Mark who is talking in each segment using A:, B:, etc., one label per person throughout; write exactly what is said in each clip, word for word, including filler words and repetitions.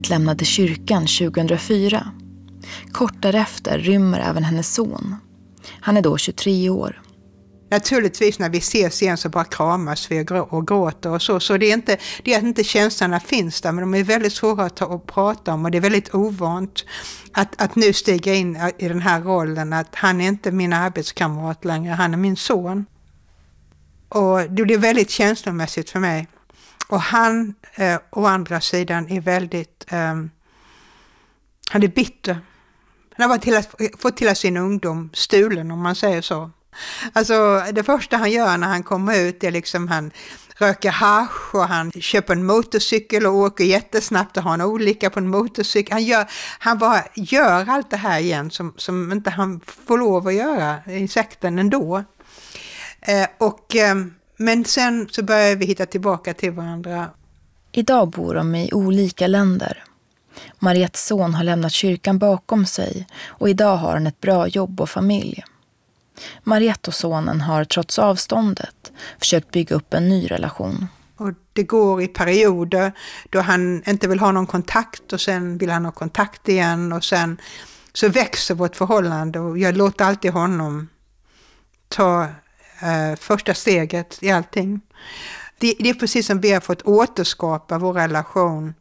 A: lämnade kyrkan tjugohundrafyra. Kort därefter rymmer även hennes son. Han är då tjugotre år.
B: Naturligtvis när vi ses igen så bara kramas vi och gråter och så. Så det är inte, det är att inte känslorna finns där, men de är väldigt svåra att ta och prata om. Och det är väldigt ovant att, att nu stiga in i den här rollen att han är inte min arbetskamrat längre, han är min son. Och det blir väldigt känslomässigt för mig. Och han eh, å andra sidan är väldigt, eh, han är bitter. Han har varit till att, fått till sin ungdom stulen, om man säger så. Alltså det första han gör när han kommer ut är liksom han röker hasch och han köper en motorcykel och åker jättesnabbt och har en olycka på en motorcykel. Han, gör, han bara gör allt det här igen som, som inte han får lov att göra i sekten ändå. Eh, och, eh, men sen så börjar vi hitta tillbaka till varandra.
A: Idag bor de i olika länder. Mariettes son har lämnat kyrkan bakom sig och idag har han ett bra jobb och familj. Mariette och sonen har trots avståndet försökt bygga upp en ny relation.
B: Och det går i perioder då han inte vill ha någon kontakt och sen vill han ha kontakt igen och sen så växer vårt förhållande och jag låter alltid honom ta eh, första steget i allting. Det, det är precis som vi har fått återskapa vår relation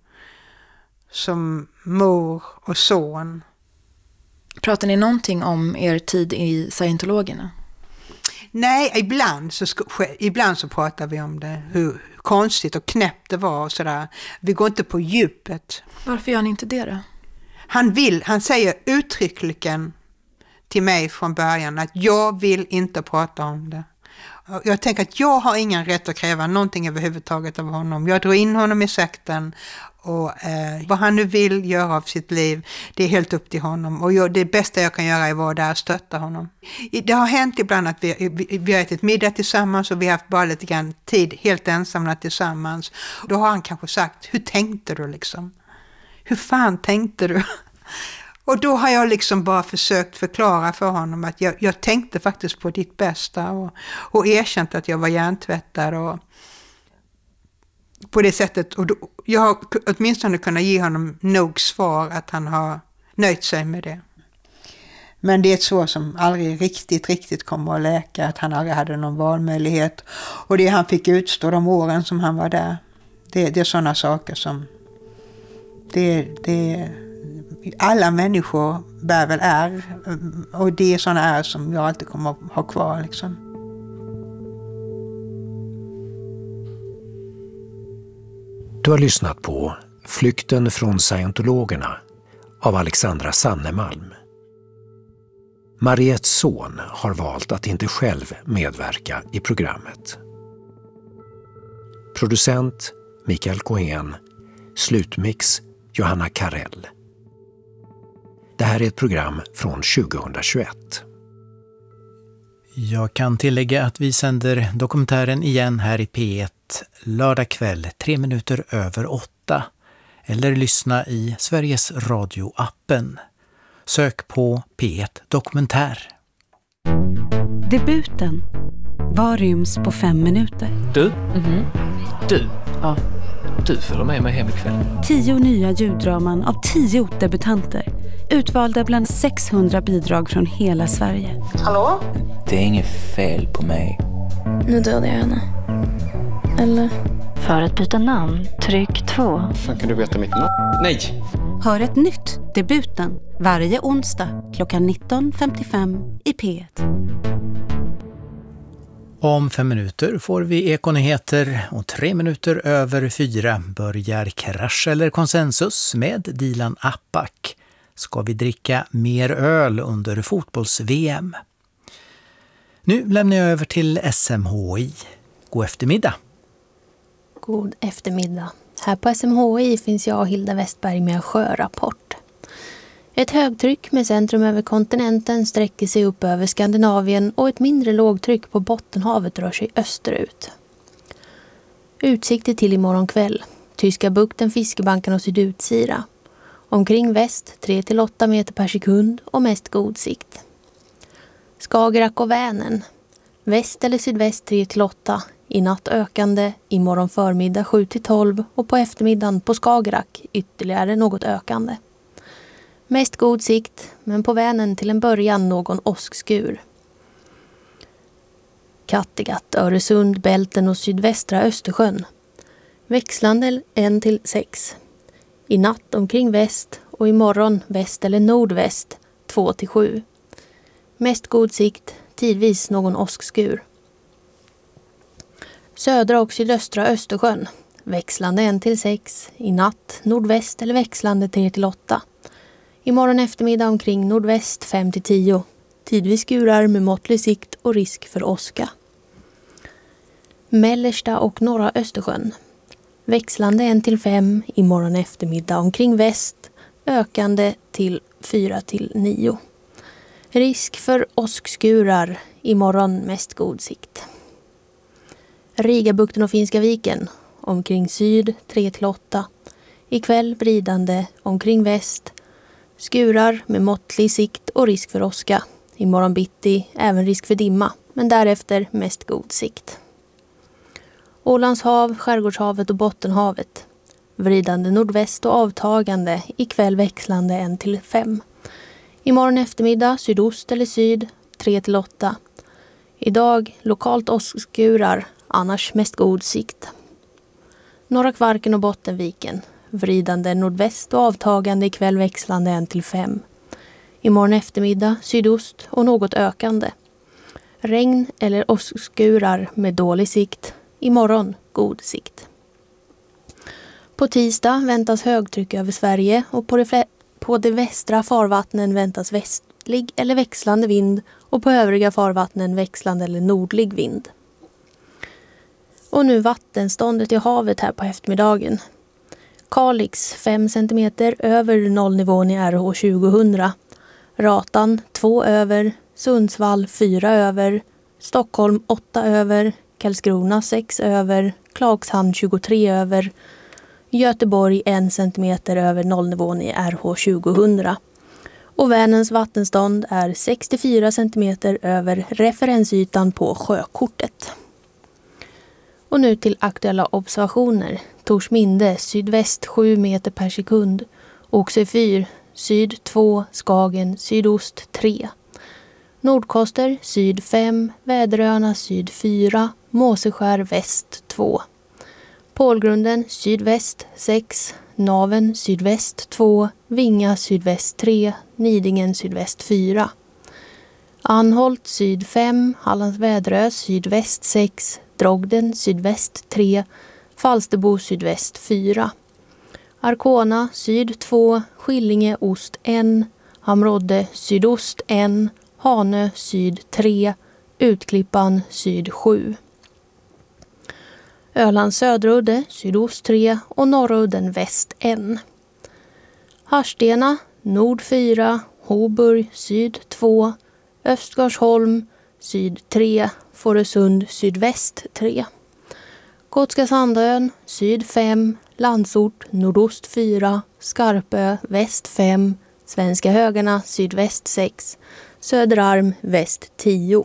B: som mor och son.
A: Pratar ni någonting om er tid i scientologerna?
B: Nej, ibland så, ibland så pratar vi om det. Hur konstigt och knäppt det var och sådär. Vi går inte på djupet.
A: Varför gör ni inte det då?
B: Han vill, han säger uttryckligen till mig från början att jag vill inte prata om det. Jag tänker att jag har ingen rätt att kräva någonting överhuvudtaget av honom. Jag drar in honom i sekten och eh, vad han nu vill göra av sitt liv, det är helt upp till honom. Och jag, det bästa jag kan göra är att vara där och stötta honom. Det har hänt ibland att vi, vi, vi har ätit middag tillsammans och vi har haft bara lite grann tid helt ensamma tillsammans. Då har han kanske sagt, hur tänkte du liksom? Hur fan tänkte du? Och då har jag liksom bara försökt förklara för honom att jag, jag tänkte faktiskt på ditt bästa och, och erkänt att jag var hjärntvättad och på det sättet. Och då, jag har åtminstone kunnat ge honom nog svar att han har nöjt sig med det. Men det är ett svar som aldrig riktigt, riktigt kommer att läka, att han aldrig hade någon valmöjlighet. Och det han fick utstå de åren som han var där, det, det är sådana saker som det, det alla människor bär väl är, och det är sådana är som jag alltid kommer att ha kvar liksom.
C: Du har lyssnat på Flykten från scientologerna av Alexandra Sannemalm. Mariettes son har valt att inte själv medverka i programmet. Producent Mikael Cohen, slutmix Johanna Karell. Det här är ett program från tjugohundratjugoett.
D: Jag kan tillägga att vi sänder dokumentären igen här i P ett lördag kväll tre minuter över åtta. Eller lyssna i Sveriges Radio-appen. Sök på P ett Dokumentär.
E: Debuten. Vad ryms på fem minuter?
F: Du? Mm-hmm. Du? Ja. Du följer med mig hem ikväll.
E: Tio nya ljuddraman av tio debutanter. Utvalda bland sexhundra bidrag från hela Sverige.
B: Hallå?
G: Det är inget fel på mig.
H: Nu dödar jag henne. Eller?
I: För att byta namn, tryck två.
J: Fan, kan du veta mitt namn? Nej!
E: Hör ett nytt Debuten varje onsdag klockan nitton femtiofem i P ett.
D: Om fem minuter får vi ekonyheter och tre minuter över fyra börjar Krasch eller konsensus med Dilan Apak. Ska vi dricka mer öl under fotbolls-V M? Nu lämnar jag över till S M H I. God eftermiddag.
H: God eftermiddag. Här på S M H I finns jag och Hilda Westberg med en sjörapport. Ett högtryck med centrum över kontinenten sträcker sig upp över Skandinavien och ett mindre lågtryck på Bottenhavet rör sig österut. Utsikter till imorgon kväll. Tyska bukten, Fiskebanken och Sydutsira. Omkring väst tre till åtta meter per sekund och mest god sikt. Skagerrak och Vänern. Väst eller sydväst tre till åtta. i natt ökande, imorgon förmiddag sju till tolv och på eftermiddagen på Skagerrak ytterligare något ökande. Mest god sikt, men på Vänern till en början någon åskskur. Kattegatt, Öresund, Bälten och sydvästra Östersjön. Växlande en till sex. I natt omkring väst och imorgon väst eller nordväst två till sju. Mest god sikt, tidvis någon åskskur. Södra och sydöstra Östersjön. Växlande en till sex. I natt nordväst eller växlande tre till åtta. Imorgon eftermiddag omkring nordväst fem till tio. Tidvis skurar med måttlig sikt och risk för åska. Mellersta och norra Östersjön. Växlande en till fem. Imorgon eftermiddag omkring väst. Ökande till fyra till nio. Risk för åskskurar. Imorgon mest god sikt. Rigabukten och Finska viken. Omkring syd tre till åtta. Ikväll vridande omkring väst. Skurar med måttlig sikt och risk för åska. Imorgon bitti även risk för dimma. Men därefter mest god sikt. Ålands hav, Skärgårdshavet och Bottenhavet. Vridande nordväst och avtagande. Ikväll växlande en till fem. Imorgon eftermiddag sydost eller syd tre till åtta. Idag lokalt åskskurar. Annars mest god sikt. Norra Kvarken och Bottenviken. Vridande nordväst och avtagande ikväll växlande en till fem. Imorgon eftermiddag sydost och något ökande. Regn eller åskskurar med dålig sikt. Imorgon god sikt. På tisdag väntas högtryck över Sverige och på det, på de västra farvattnen väntas västlig eller växlande vind och på övriga farvattnen växlande eller nordlig vind. Och nu vattenståndet i havet här på eftermiddagen. Kalix fem centimeter över nollnivån i R H tjugohundra. Ratan två över. Sundsvall fyra över. Stockholm åtta över. Karlskrona sex över. Klagshamn tjugotre över. Göteborg en centimeter över nollnivån i R H tjugohundra. Och Vänerns vattenstånd är sextiofyra centimeter över referensytan på sjökortet. Och nu till aktuella observationer. Torsminde sydväst sju meter per sekund. Oxö fyr syd två, Skagen sydost tre. Nordkoster syd fem, Väderöarna syd fyra, Måseskär väst två. Pålgrunden sydväst sex, Naven sydväst två, Vinga sydväst tre, Nidingen sydväst fyra. Anholt syd fem, Hallands Väderö sydväst sex, Drogden sydväst tre, Falsterbo sydväst fyra. Arkona syd två, Skillinge ost ett, Hamrodde sydost ett, Hanö syd tre, Utklippan syd sju. Öland söderudde sydost tre och norrudden väst ett. Harstena nord fyra, Hoburg syd två, Östgarsholm syd tre, Fårösund sydväst tre. Gotska Sandön syd fem, Landsort nordost fyra, Skarpö väst fem, Svenska Högarna sydväst sex, Söderarm väst tio.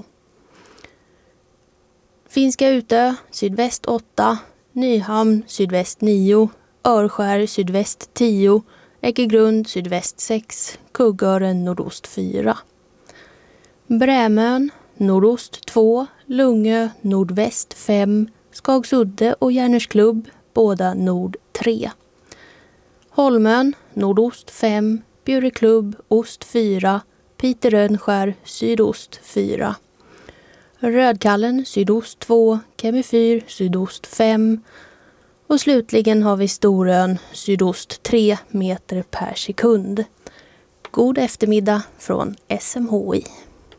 H: Finska Utö sydväst åtta, Nyhamn sydväst nio, Örskär sydväst tio, Ekegrund sydväst sex, Kuggören nordost fyra. Brämön nordost två, Lungö nordväst fem, Skagsudde och Järnärsklubb båda nord tre. Holmön nordost fem, Bjureklubb ost fyra, Piterönskär sydost fyra. Rödkallen sydost två, Kemifyr sydost fem och slutligen har vi Storön sydost tre meter per sekund. God eftermiddag från S M H I.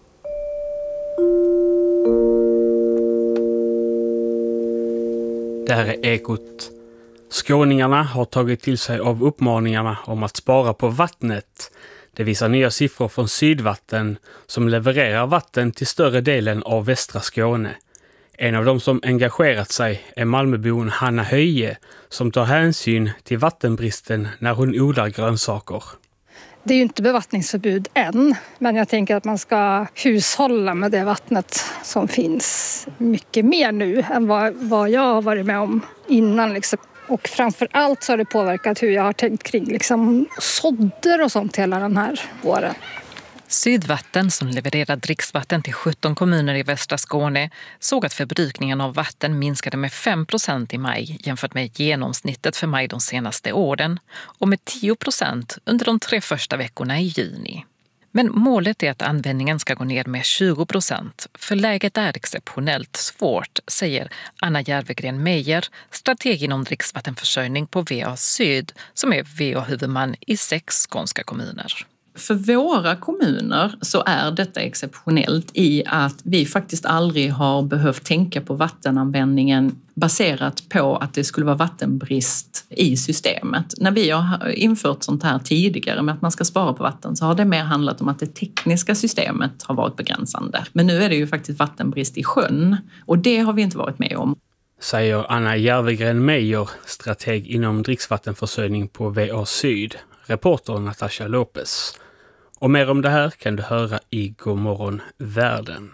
K: Det här är Ekot. Skåningarna har tagit till sig av uppmaningarna om att spara på vattnet. Det visar nya siffror från Sydvatten som levererar vatten till större delen av västra Skåne. En av dem som engagerat sig är Malmöbon Hanna Höje som tar hänsyn till vattenbristen när hon odlar grönsaker.
L: Det är ju inte bevattningsförbud än, men jag tänker att man ska hushålla med det vattnet som finns mycket mer nu än vad, vad jag har varit med om innan. Liksom. Och framför allt så har det påverkat hur jag har tänkt kring liksom, sådder och sånt hela den här våren.
M: Sydvatten, som levererar dricksvatten till sjutton kommuner i västra Skåne, såg att förbrukningen av vatten minskade med fem procent i maj jämfört med genomsnittet för maj de senaste åren och med tio procent under de tre första veckorna i juni. Men målet är att användningen ska gå ner med tjugo procent, för läget är exceptionellt svårt, säger Anna Järvegren Meijer, strateg inom dricksvattenförsörjning på V A Syd, som är V A-huvudman i sex skånska kommuner.
N: För våra kommuner så är detta exceptionellt i att vi faktiskt aldrig har behövt tänka på vattenanvändningen baserat på att det skulle vara vattenbrist i systemet. När vi har infört sånt här tidigare med att man ska spara på vatten så har det mer handlat om att det tekniska systemet har varit begränsande. Men nu är det ju faktiskt vattenbrist i sjön och det har vi inte varit med om.
K: Säger Anna Järvegren Meijer, strateg inom dricksvattenförsörjning på V A Syd. Reporter Natasha Lopez. Och mer om det här kan du höra i Godmorgon Världen.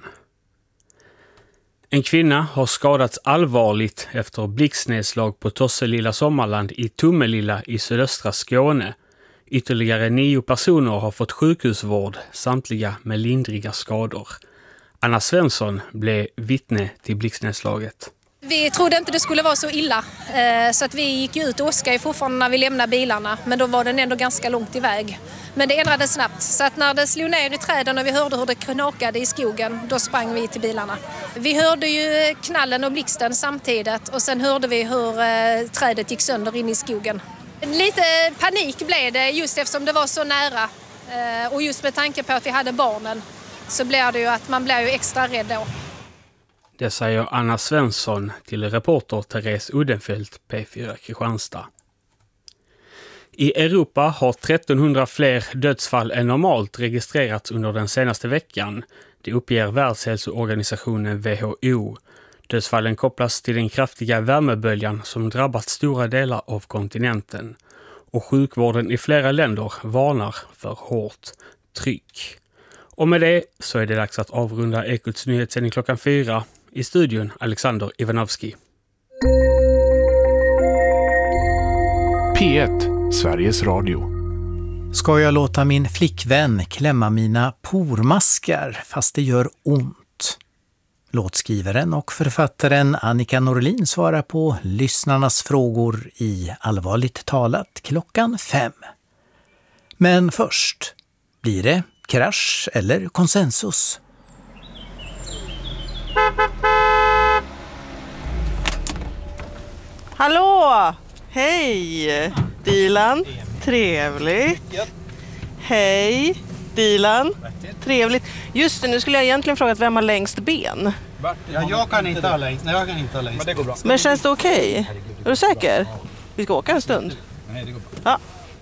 K: En kvinna har skadats allvarligt efter blixtnedslag på Tosselilla Sommarland i Tummelilla i sydöstra Skåne. Ytterligare nio personer har fått sjukhusvård, samtliga med lindriga skador. Anna Svensson blev vittne till blixtnedslaget.
O: Vi trodde inte det skulle vara så illa, så att vi gick ut och åskade fortfarande när vi lämnade bilarna, men då var den ändå ganska långt iväg. Men det ändrades snabbt, så att när det slog ner i träden och vi hörde hur det knakade i skogen, då sprang vi till bilarna. Vi hörde ju knallen och blixten samtidigt och sen hörde vi hur trädet gick sönder in i skogen. Lite panik blev det just eftersom det var så nära och just med tanke på att vi hade barnen så blev det ju att man blev ju extra rädd då.
K: Det säger Anna Svensson till reporter Therese Uddenfelt, P fyra Kristianstad. I Europa har trettonhundra fler dödsfall än normalt registrerats under den senaste veckan. Det uppger Världshälsoorganisationen W H O. Dödsfallen kopplas till den kraftiga värmeböljan som drabbat stora delar av kontinenten. Och sjukvården i flera länder varnar för hårt tryck. Och med det så är det dags att avrunda Ekots nyhetssändning klockan fyra. I studion Alexander Ivanovski.
C: P ett, Sveriges Radio.
D: Ska jag låta min flickvän klämma mina pormaskar fast det gör ont? Låtskrivaren och författaren Annika Norlin svarar på lyssnarnas frågor i Allvarligt talat klockan fem. Men först, blir det krasch eller konsensus?
P: Hallå! Hej! Dilan, trevligt. Hej, Dilan, trevligt. Just det, nu skulle jag egentligen fråga vem har längst ben.
Q: Ja, jag kan inte ha längst. Nej, jag kan inte ha längst. Men det går bra.
P: Men känns det okej? Okay? Är du säker? Vi ska åka en stund.
Q: Nej, det går bra.
P: Ja.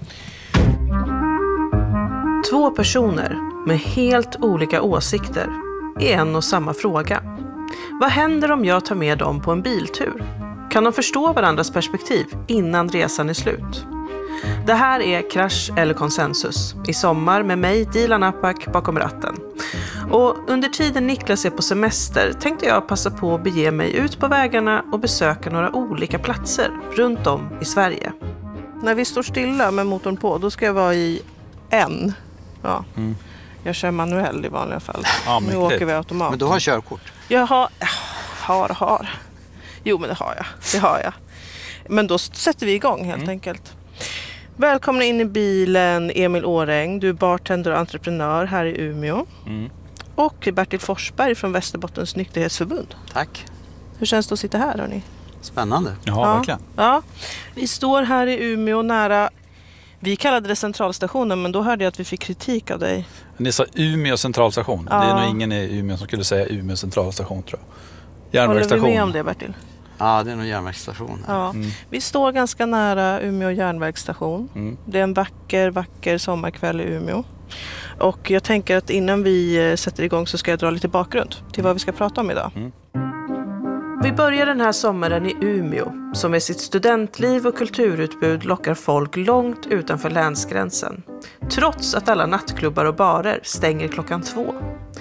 P: Två personer med helt olika åsikter i en och samma fråga. Vad händer om jag tar med dem på en biltur? Kan de förstå varandras perspektiv innan resan är slut? Det här är Krasch eller konsensus i sommar med mig, Dilan Apak, bakom ratten. Och under tiden Niklas är på semester tänkte jag passa på att bege mig ut på vägarna och besöka några olika platser runt om i Sverige. När vi står stilla med motorn på, då ska jag vara i en. Ja. Mm. Jag kör manuell i vanliga fall.
Q: Ja,
P: nu åker vi automat.
Q: Men du har körkort?
P: Jag har, har, har. Jo, men det har jag. Det har jag. Men då sätter vi igång helt mm. enkelt. Välkomna in i bilen, Emil Åräng. Du är bartender och entreprenör här i Umeå. Mm. Och Bertil Forsberg från Västerbottens nykterhetsförbund.
Q: Tack.
P: Hur känns det att sitta här, hörni?
Q: Spännande.
P: Jaha, ja, verkligen. Ja. Vi står här i Umeå nära... Vi kallade det centralstationen, men då hörde jag att vi fick kritik av dig.
R: Ni sa Umeå centralstation. Ja. Det är nog ingen i Umeå som skulle säga Umeå centralstation, tror jag.
P: Järnvägsstation. Håller vi med om det, Bertil?
Q: Ja, det är nog järnvägsstation.
P: Ja. Mm. Vi står ganska nära Umeå järnvägsstation. Mm. Det är en vacker, vacker sommarkväll i Umeå. Och jag tänker att innan vi sätter igång så ska jag dra lite bakgrund till vad vi ska prata om idag. Mm. Vi börjar den här sommaren i Umeå, som med sitt studentliv och kulturutbud lockar folk långt utanför länsgränsen. trots att alla nattklubbar och barer stänger klockan två.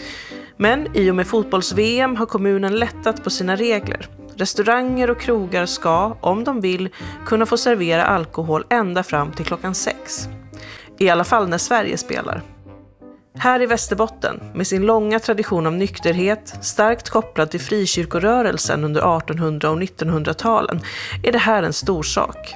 P: Men i och med fotbolls-V M har kommunen lättat på sina regler. Restauranger och krogar ska, om de vill, kunna få servera alkohol ända fram till klockan sex. I alla fall när Sverige spelar. Här i Västerbotten, med sin långa tradition av nykterhet, starkt kopplad till frikyrkorörelsen under artonhundra- och nittonhundratalen, är det här en stor sak.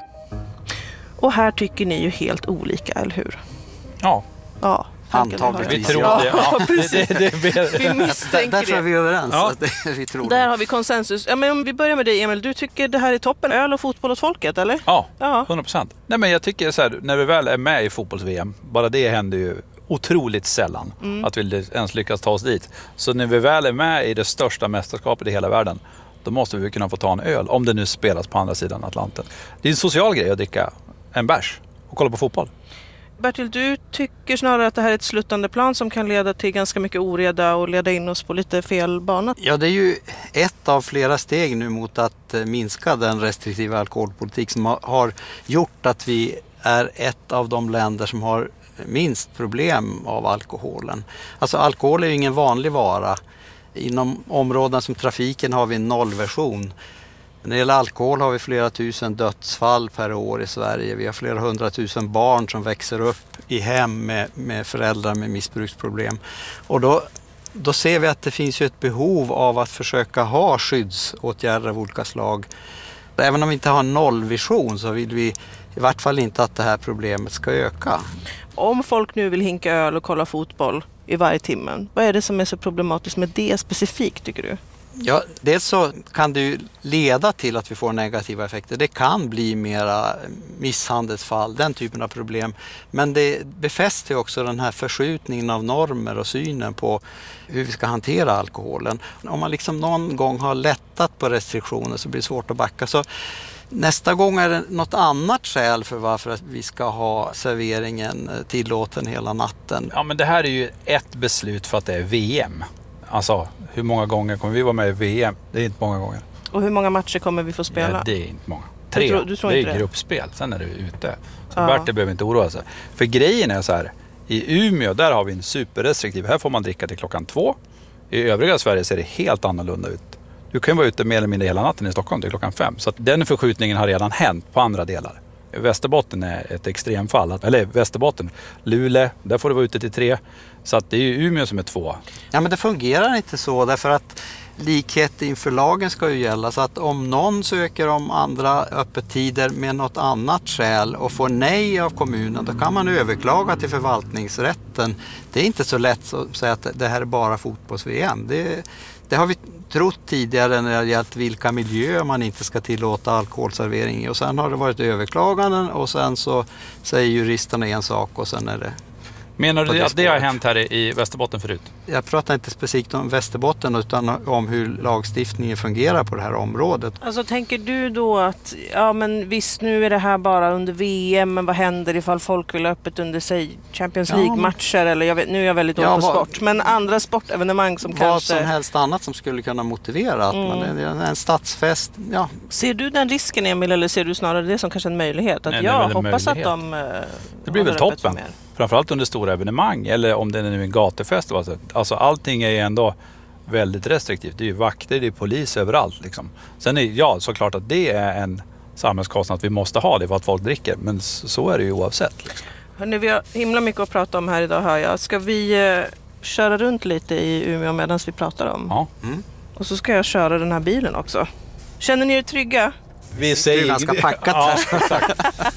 P: Och här tycker ni ju helt olika, eller hur?
R: Ja.
P: Ja.
Q: Antagligen.
R: Vi tror det. Ja, precis. Det, det, det,
P: vi misstänker
Q: där, där tror jag vi är överens.
R: Ja.
Q: Att det, vi tror
P: där
Q: det.
P: har vi konsensus. Ja, men om vi börjar med dig, Emil. Du tycker det här är toppen. Öl och fotboll åt folket, eller?
R: Ja,
P: ja.
R: hundra procent. Nej, men jag tycker så här, när vi väl är med i fotbolls-V M, bara det händer ju otroligt sällan mm. att vi ens lyckas ta oss dit. Så när vi väl är med i det största mästerskapet i hela världen, då måste vi kunna få ta en öl, om det nu spelas på andra sidan Atlanten. Det är en social grej att dricka en bärs och kolla på fotboll.
P: Bertil, du tycker snarare att det här är ett sluttande plan som kan leda till ganska mycket oreda och leda in oss på lite fel bana?
Q: Ja, det är ju ett av flera steg nu mot att minska den restriktiva alkoholpolitik som har gjort att vi är ett av de länder som har minst problem av alkoholen. Alltså alkohol är ju ingen vanlig vara. Inom områden som trafiken har vi en nollversion. När det gäller alkohol har vi flera tusen dödsfall per år i Sverige. Vi har flera hundratusen barn som växer upp i hem med, med föräldrar med missbruksproblem. Och då, då ser vi att det finns ju ett behov av att försöka ha skyddsåtgärder av olika slag. Även om vi inte har en nollvision så vill vi i vart fall inte att det här problemet ska öka.
P: Om folk nu vill hinka öl och kolla fotboll i varje timmen, vad är det som är så problematiskt med det specifikt, tycker du?
Q: Ja, dels så kan det ju leda till att vi får negativa effekter. Det kan bli mera misshandelsfall, den typen av problem. Men det befäster också den här förskjutningen av normer och synen på hur vi ska hantera alkoholen. Om man liksom någon gång har lättat på restriktioner så blir det svårt att backa. Så nästa gång är det något annat skäl för varför vi ska ha serveringen tillåten hela natten.
R: Ja, men det här är ju ett beslut för att det är V M. Alltså, hur många gånger kommer vi vara med i V M? Det är inte många gånger.
P: Och hur många matcher kommer vi få spela?
R: Ja, det är inte många. Tre.
P: Du tror, du tror
R: det är
P: inte det?
R: gruppspel, sen är det ute. Så
P: ja.
R: Bertil behöver inte oroa sig. För grejen är så här, i Umeå där har vi en superrestriktiv. Här får man dricka till klockan två. I övriga Sverige ser det helt annorlunda ut. Du kan ju vara ute mer eller mindre hela natten i Stockholm till klockan fem. Så att den förskjutningen har redan hänt på andra delar. Västerbotten är ett extremfall. Eller Västerbotten, Luleå, där får du vara ute till tre. Så att det är ju Umeå som är två.
Q: Ja, men det fungerar inte så därför att likhet inför lagen ska ju gälla. Så att om någon söker om andra öppettider med något annat skäl och får nej av kommunen, då kan man överklaga till förvaltningsrätten. Det är inte så lätt att säga att det här är bara fotbolls-V M. Det, det har vi trott tidigare när det har gällt vilka miljöer man inte ska tillåta alkoholservering i. Och sen har det varit överklaganden och sen så säger juristerna en sak och sen är det...
R: Menar du att det har hänt här i Västerbotten förut?
Q: Jag pratar inte specifikt om Västerbotten utan om hur lagstiftningen fungerar på det här området.
P: Alltså tänker du då att, ja men visst nu är det här bara under V M, men vad händer ifall folk vill öppet under sig Champions League-matcher eller jag vet, nu är jag väldigt ja, på sport, men andra sportevenemang som
Q: vad
P: kanske...
Q: Vad som helst annat som skulle kunna motivera att mm. man är en, en stadsfest, ja.
P: Ser du den risken, Emil, eller ser du snarare det som kanske en möjlighet? Att
R: Nej,
P: jag hoppas
R: möjlighet.
P: att de... Uh,
R: det blir väl toppen. Framförallt under stora evenemang eller om det är en gatufest. Alltså allting är ju ändå väldigt restriktivt. Det är ju vakter, det är polis överallt. Liksom. Sen är ja, såklart att det är en samhällskostnad att vi måste ha det för att folk dricker. Men så är det ju oavsett. Liksom.
P: Hörrni, vi har himla mycket att prata om här idag, hör jag. Ska vi eh, köra runt lite i Umeå medan vi pratar om?
R: Ja.
Q: Mm.
P: Och så ska jag köra den här bilen också. Känner ni er trygga?
R: Vi säger
Q: ganska packat här.
R: Ja, exakt.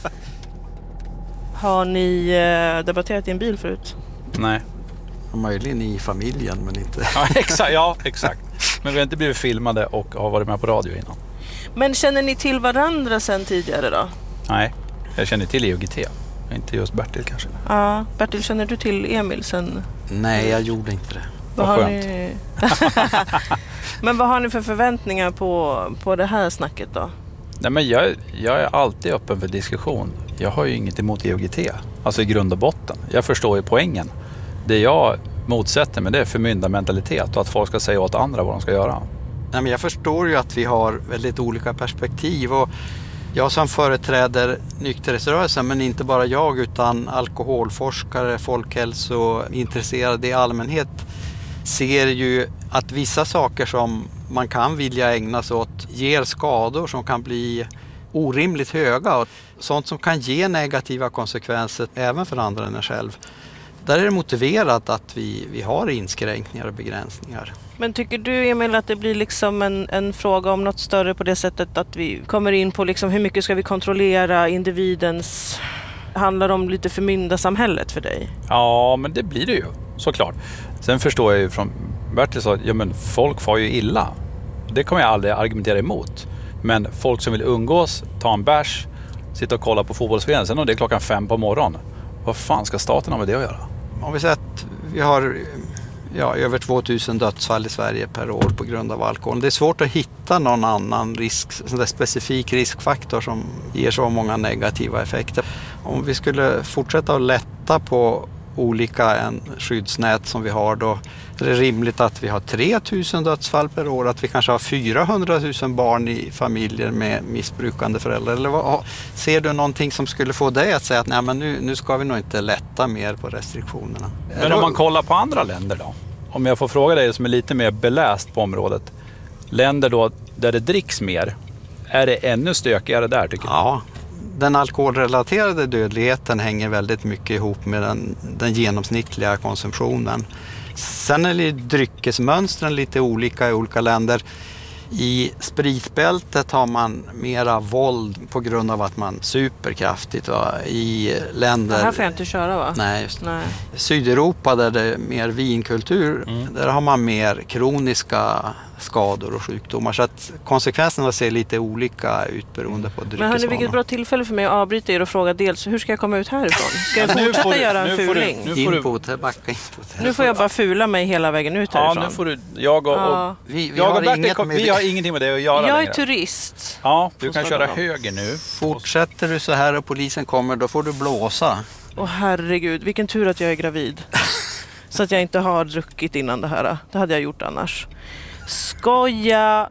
P: Har ni eh, debatterat i en bil förut?
R: Nej.
Q: Möjligen i familjen, men inte...
R: Ja, exakt, ja, exakt. Men vi har inte blivit filmade och har varit med på radio innan.
P: Men känner ni till varandra sen tidigare då?
R: Nej, jag känner till E O G T. Inte just Bertil kanske.
P: Ja, Bertil, känner du till Emil sen?
Q: Nej, jag gjorde inte det.
P: Vad
R: Vad
P: har
R: skönt.
P: ni... Men vad har ni för förväntningar på, på det här snacket då?
R: Nej, men jag, jag är alltid öppen för diskussion. Jag har ju inget emot E O G T. Alltså i grund och botten. Jag förstår ju poängen. Det jag motsätter mig det är förmyndarmentalitet och att folk ska säga åt andra vad de ska göra.
Q: Nej, men jag förstår ju att vi har väldigt olika perspektiv och Jag som företräder nykterhetsrörelsen, men inte bara jag utan alkoholforskare, folkhälsointresserade i allmänhet, ser ju att vissa saker som man kan vilja ägna sig åt ger skador som kan bli orimligt höga. Sånt som kan ge negativa konsekvenser även för andra än en själv. Där är det motiverat att vi, vi har inskränkningar och begränsningar.
P: Men tycker du, Emil, att det blir liksom en, en fråga om något större på det sättet att vi kommer in på liksom hur mycket ska vi kontrollera individens... Handlar det om lite förmyndarsamhället för dig?
R: Ja, men det blir det ju, såklart. Sen förstår jag ju från Bertil så att ja, men folk får ju illa. Det kommer jag aldrig argumentera emot. Men folk som vill umgås, ta en bärs, sitta och kolla på fotbollsspelen, sen om det är klockan fem på morgonen. Vad fan ska staten ha med det att göra?
Q: Om vi säger att vi har ja, över tvåtusen dödsfall i Sverige per år på grund av alkohol. Det är svårt att hitta någon annan risk, sån där specifik riskfaktor som ger så många negativa effekter. Om vi skulle fortsätta att lätta på olika en skyddsnät som vi har, då är det rimligt att vi har tre tusen dödsfall per år, att vi kanske har fyrahundratusen barn i familjer med missbrukande föräldrar. Eller vad, ser du någonting som skulle få dig att säga att nej, men nu, nu ska vi nog inte lätta mer på restriktionerna?
R: Men om man kollar på andra länder då? Om jag får fråga dig som är lite mer beläst på området. Länder då där det dricks mer, är det ännu stökigare där tycker du?
Q: Ja. Den alkoholrelaterade dödligheten hänger väldigt mycket ihop med den, den genomsnittliga konsumtionen. Sen är dryckesmönstren lite olika i olika länder. I spritbältet har man mera våld på grund av att man super kraftigt. Va? I länder...
P: Det här får jag inte köra va?
Q: Nej, just
P: Nej.
Q: Sydeuropa där det är mer vinkultur, mm. där har man mer kroniska skador och sjukdomar. Så att konsekvenserna ser lite olika ut beroende på dryckesvanor.
P: Men hörni, vilket bra tillfälle för mig att avbryta er och fråga dels hur ska jag komma ut härifrån? Ska jag
R: nu
P: fortsätta
R: får du,
P: göra en
R: nu
P: fuling?
R: Får du, nu får
Q: input, du... backa input.
P: Nu får jag bara fula mig hela vägen ut härifrån.
R: Ja, nu får du, jag och,
P: ja.
R: och
Q: vi, vi,
R: jag
Q: har
R: och Bertil,
Q: inget med
R: vi har ingenting med det att göra
P: Jag
R: längre.
P: är turist.
R: Ja, du kan köra höger nu.
Q: Fortsätter du så här och polisen kommer, då får du blåsa.
P: Åh herregud, vilken tur att jag är gravid. Så att jag inte har druckit innan det här. Det hade jag gjort annars. Skoja!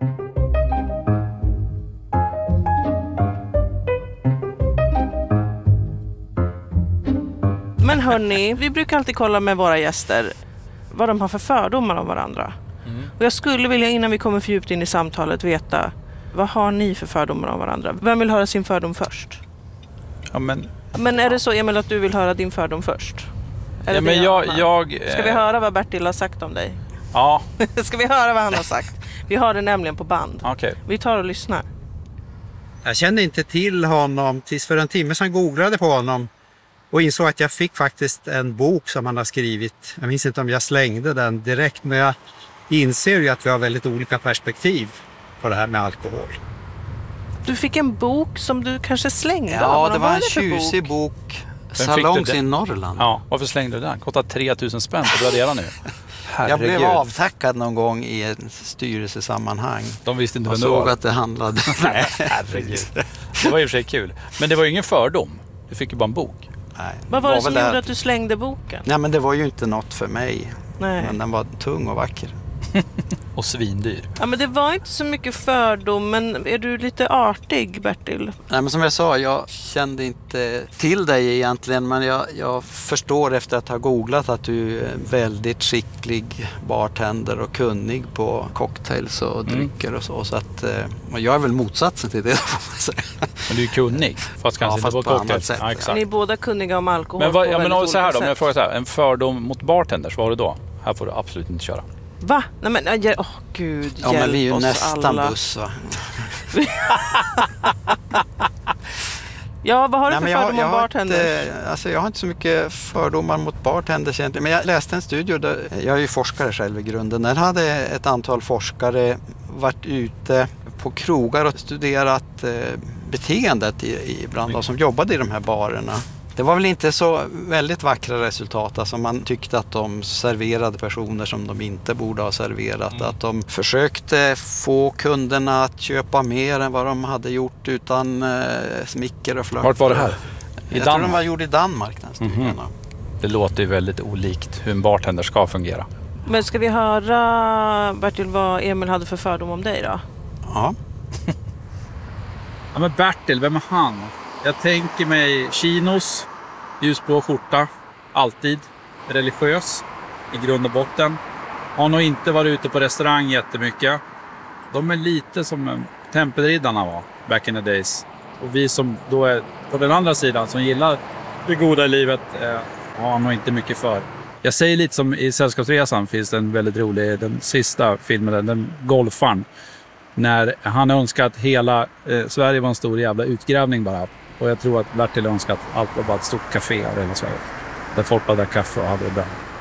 P: Men hörni, vi brukar alltid kolla med våra gäster vad de har för fördomar om varandra. Mm. Och jag skulle vilja innan vi kommer för djupt in i samtalet veta, vad har ni för fördomar om varandra? Vem vill höra sin fördom först?
R: Ja, men...
P: men är det så, Emil, att du vill höra din fördom först? Är
R: ja, men jag, jag,
P: Ska vi höra vad Bertil har sagt om dig?
R: Ja.
P: Ska vi höra vad han har sagt? Vi har det nämligen på band.
R: Okay.
P: Vi tar och lyssnar.
S: Jag kände inte till honom tills för en timme sedan googlade på honom och insåg att jag fick faktiskt en bok som han har skrivit. Jag minns inte om jag slängde den direkt, men jag inser ju att vi har väldigt olika perspektiv på det här med alkohol.
P: Du fick en bok som du kanske slängde?
Q: Ja, det var en tjusig bok. bok. Salongs i Norrland.
R: Ja, varför slängde du den? Kostar tre tusen spänn på Bradera nu. Herregud.
Q: Jag blev avtackad någon gång i ett styrelsesammanhang.
R: De visste inte
Q: vem det var. Jag såg att det handlade.
R: Nej, herregud. Det var i och för sig kul. Men det var ju ingen fördom. Du fick ju bara en bok.
Q: Nej,
P: vad var det, var som gjorde
Q: där...
P: att du slängde boken?
Q: Nej, men det var ju inte något för mig.
P: Nej.
Q: Men den var tung och vacker.
R: Och svindyr.
P: Ja, men det var inte så mycket fördom, men är du lite artig, Bertil?
Q: Nej, men som jag sa, jag kände inte till dig egentligen, men jag, jag förstår efter att ha googlat att du är väldigt skicklig bartender och kunnig på cocktails och drycker mm. och så. Så att, och jag är väl motsatsen till det, får man säga.
R: Men du är kunnig, fast kanske
Q: ja,
R: inte
Q: på,
R: på cocktails.
Q: Sätt,
R: ja, exakt.
P: Ni är båda kunniga om alkohol.
R: Men, vad, ja, men så här då,
P: om
R: jag frågar så här, en fördom mot bartenders, vad har du då? Här får du absolut inte köra.
P: Va? Nej men, åh oh, gud,
Q: ja,
P: hjälp
Q: men vi är ju
P: oss
Q: nästan
P: alla.
Q: buss, va?
P: Ja, vad har du
Q: Nej,
P: för fördomar om bartenders?
Q: Inte, alltså jag har inte så mycket fördomar mot bartenders egentligen. Men jag läste en studie, där, jag är ju forskare själv i grunden. Där hade ett antal forskare varit ute på krogar och studerat eh, beteendet i, i bland de som jobbade i de här barerna. Det var väl inte så väldigt vackra resultat. Alltså man tyckte att de serverade personer som de inte borde ha serverat. Mm. Att de försökte få kunderna att köpa mer än vad de hade gjort utan eh, smicker och flört.
R: Vart var det här? I
Q: Jag
R: Danmark?
Q: tror de var gjord i Danmark, den studierna.
R: Mm-hmm. Det låter ju väldigt olikt hur en bartender ska fungera.
P: Men ska vi höra, Bertil, vad Emil hade för fördom om dig då?
Q: Ja.
R: Ja, men Bertil, vem är han? Jag tänker mig chinos, ljusblå skjorta, alltid religiös i grund och botten. Har nog inte varit ute på restaurang jättemycket. De är lite som tempelriddarna var back in the days. Och vi som då är på den andra sidan som gillar det goda livet eh, har nog inte mycket för. Jag säger lite som i Sällskapsresan finns det en väldigt rolig, den sista filmen, den, den golfaren. När han önskar att hela eh, Sverige var en stor jävla utgrävning bara. Och jag tror att Bertil önskar att allt var bara ett stort café över hela Sverige. Där folk hade kaffe och hade det bra.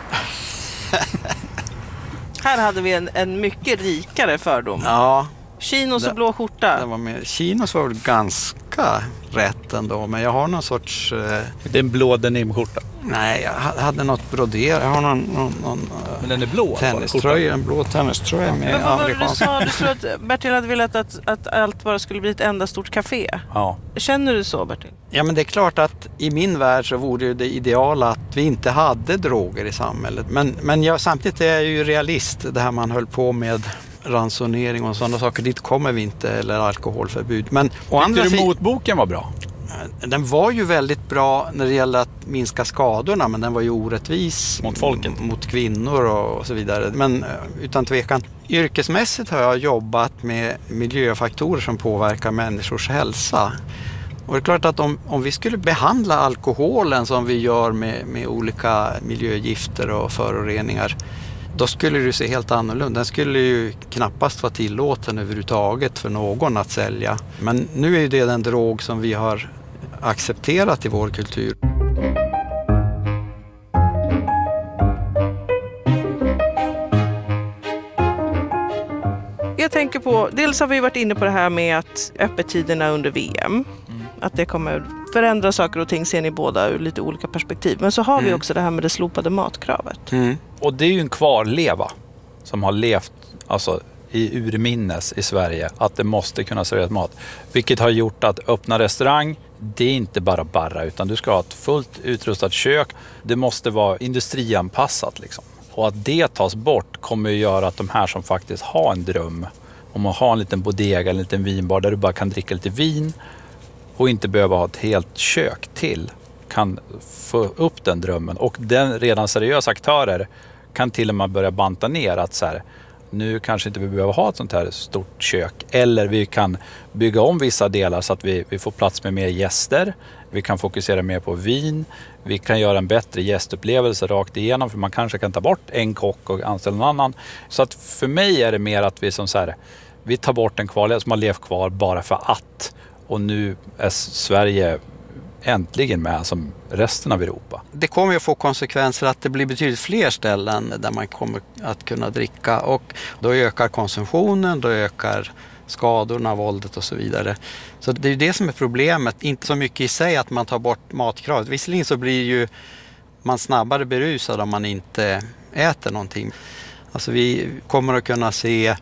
P: Här hade vi en, en mycket rikare fördom.
Q: Ja.
P: Chinos och blå skjorta.
Q: Det var med. Chinos var väl ganska rätt ändå, men jag har någon sorts... Eh...
R: Det är en blå denimskjorta.
Q: Nej, jag hade något broder. Jag har någon... någon, någon
R: men den är blå?
Q: Tenniströja, en blå tenniströja med
P: men vad var det du sa? Du
Q: sa
P: att Bertil hade velat att, att allt bara skulle bli ett enda stort café.
R: Ja.
P: Känner du så, Bertil?
Q: Ja, men det är klart att i min värld så vore det ideala att vi inte hade droger i samhället. Men, men jag, samtidigt är jag ju realist, det här man höll på med ransonering och sådana saker. Dit kommer vi inte, eller alkoholförbud. Men å andra
R: Tyckte du motboken var bra?
Q: Den var ju väldigt bra när det gäller att minska skadorna, men den var ju orättvis
R: mot folket,
Q: mot kvinnor och så vidare. Men utan tvekan, yrkesmässigt har jag jobbat med miljöfaktorer som påverkar människors hälsa. Och det är klart att om, om vi skulle behandla alkoholen som vi gör med, med olika miljögifter och föroreningar, då skulle det se helt annorlunda. Den skulle ju knappast vara tillåten överhuvudtaget för någon att sälja. Men nu är ju det den drog som vi har accepterat i vår kultur.
P: Jag tänker på, dels har vi varit inne på det här med att öppettiderna under V M, mm. att det kommer förändra saker och ting, ser ni båda ur lite olika perspektiv. Men så har mm. vi också det här med det slopade matkravet.
R: Mm. Och det är ju en kvarleva som har levt alltså, i urminnes i Sverige, att det måste kunna serveras mat. Vilket har gjort att öppna restaurang, det är inte bara barra, utan du ska ha ett fullt utrustat kök. Det måste vara industrianpassat liksom. Och att det tas bort kommer att göra att de här som faktiskt har en dröm om att ha en liten bodega eller en liten vinbar där du bara kan dricka lite vin och inte behöva ha ett helt kök till, kan få upp den drömmen. Och den redan seriösa aktörer kan till och med börja banta ner att så här, nu kanske inte vi behöver ha ett sånt här stort kök. Eller vi kan bygga om vissa delar så att vi, vi får plats med mer gäster. Vi kan fokusera mer på vin. Vi kan göra en bättre gästupplevelse rakt igenom. För man kanske kan ta bort en kock och anställa en annan. Så att för mig är det mer att vi som så här, vi tar bort en kvarleva som har levt kvar bara för att. Och nu är Sverige äntligen med som resten av Europa.
Q: Det kommer ju att få konsekvenser att det blir betydligt fler ställen där man kommer att kunna dricka, och då ökar konsumtionen, då ökar skadorna, våldet och så vidare. Så det är ju det som är problemet, inte så mycket i sig att man tar bort matkravet. Visserligen så blir ju man snabbare berusad om man inte äter någonting. Alltså vi kommer att kunna se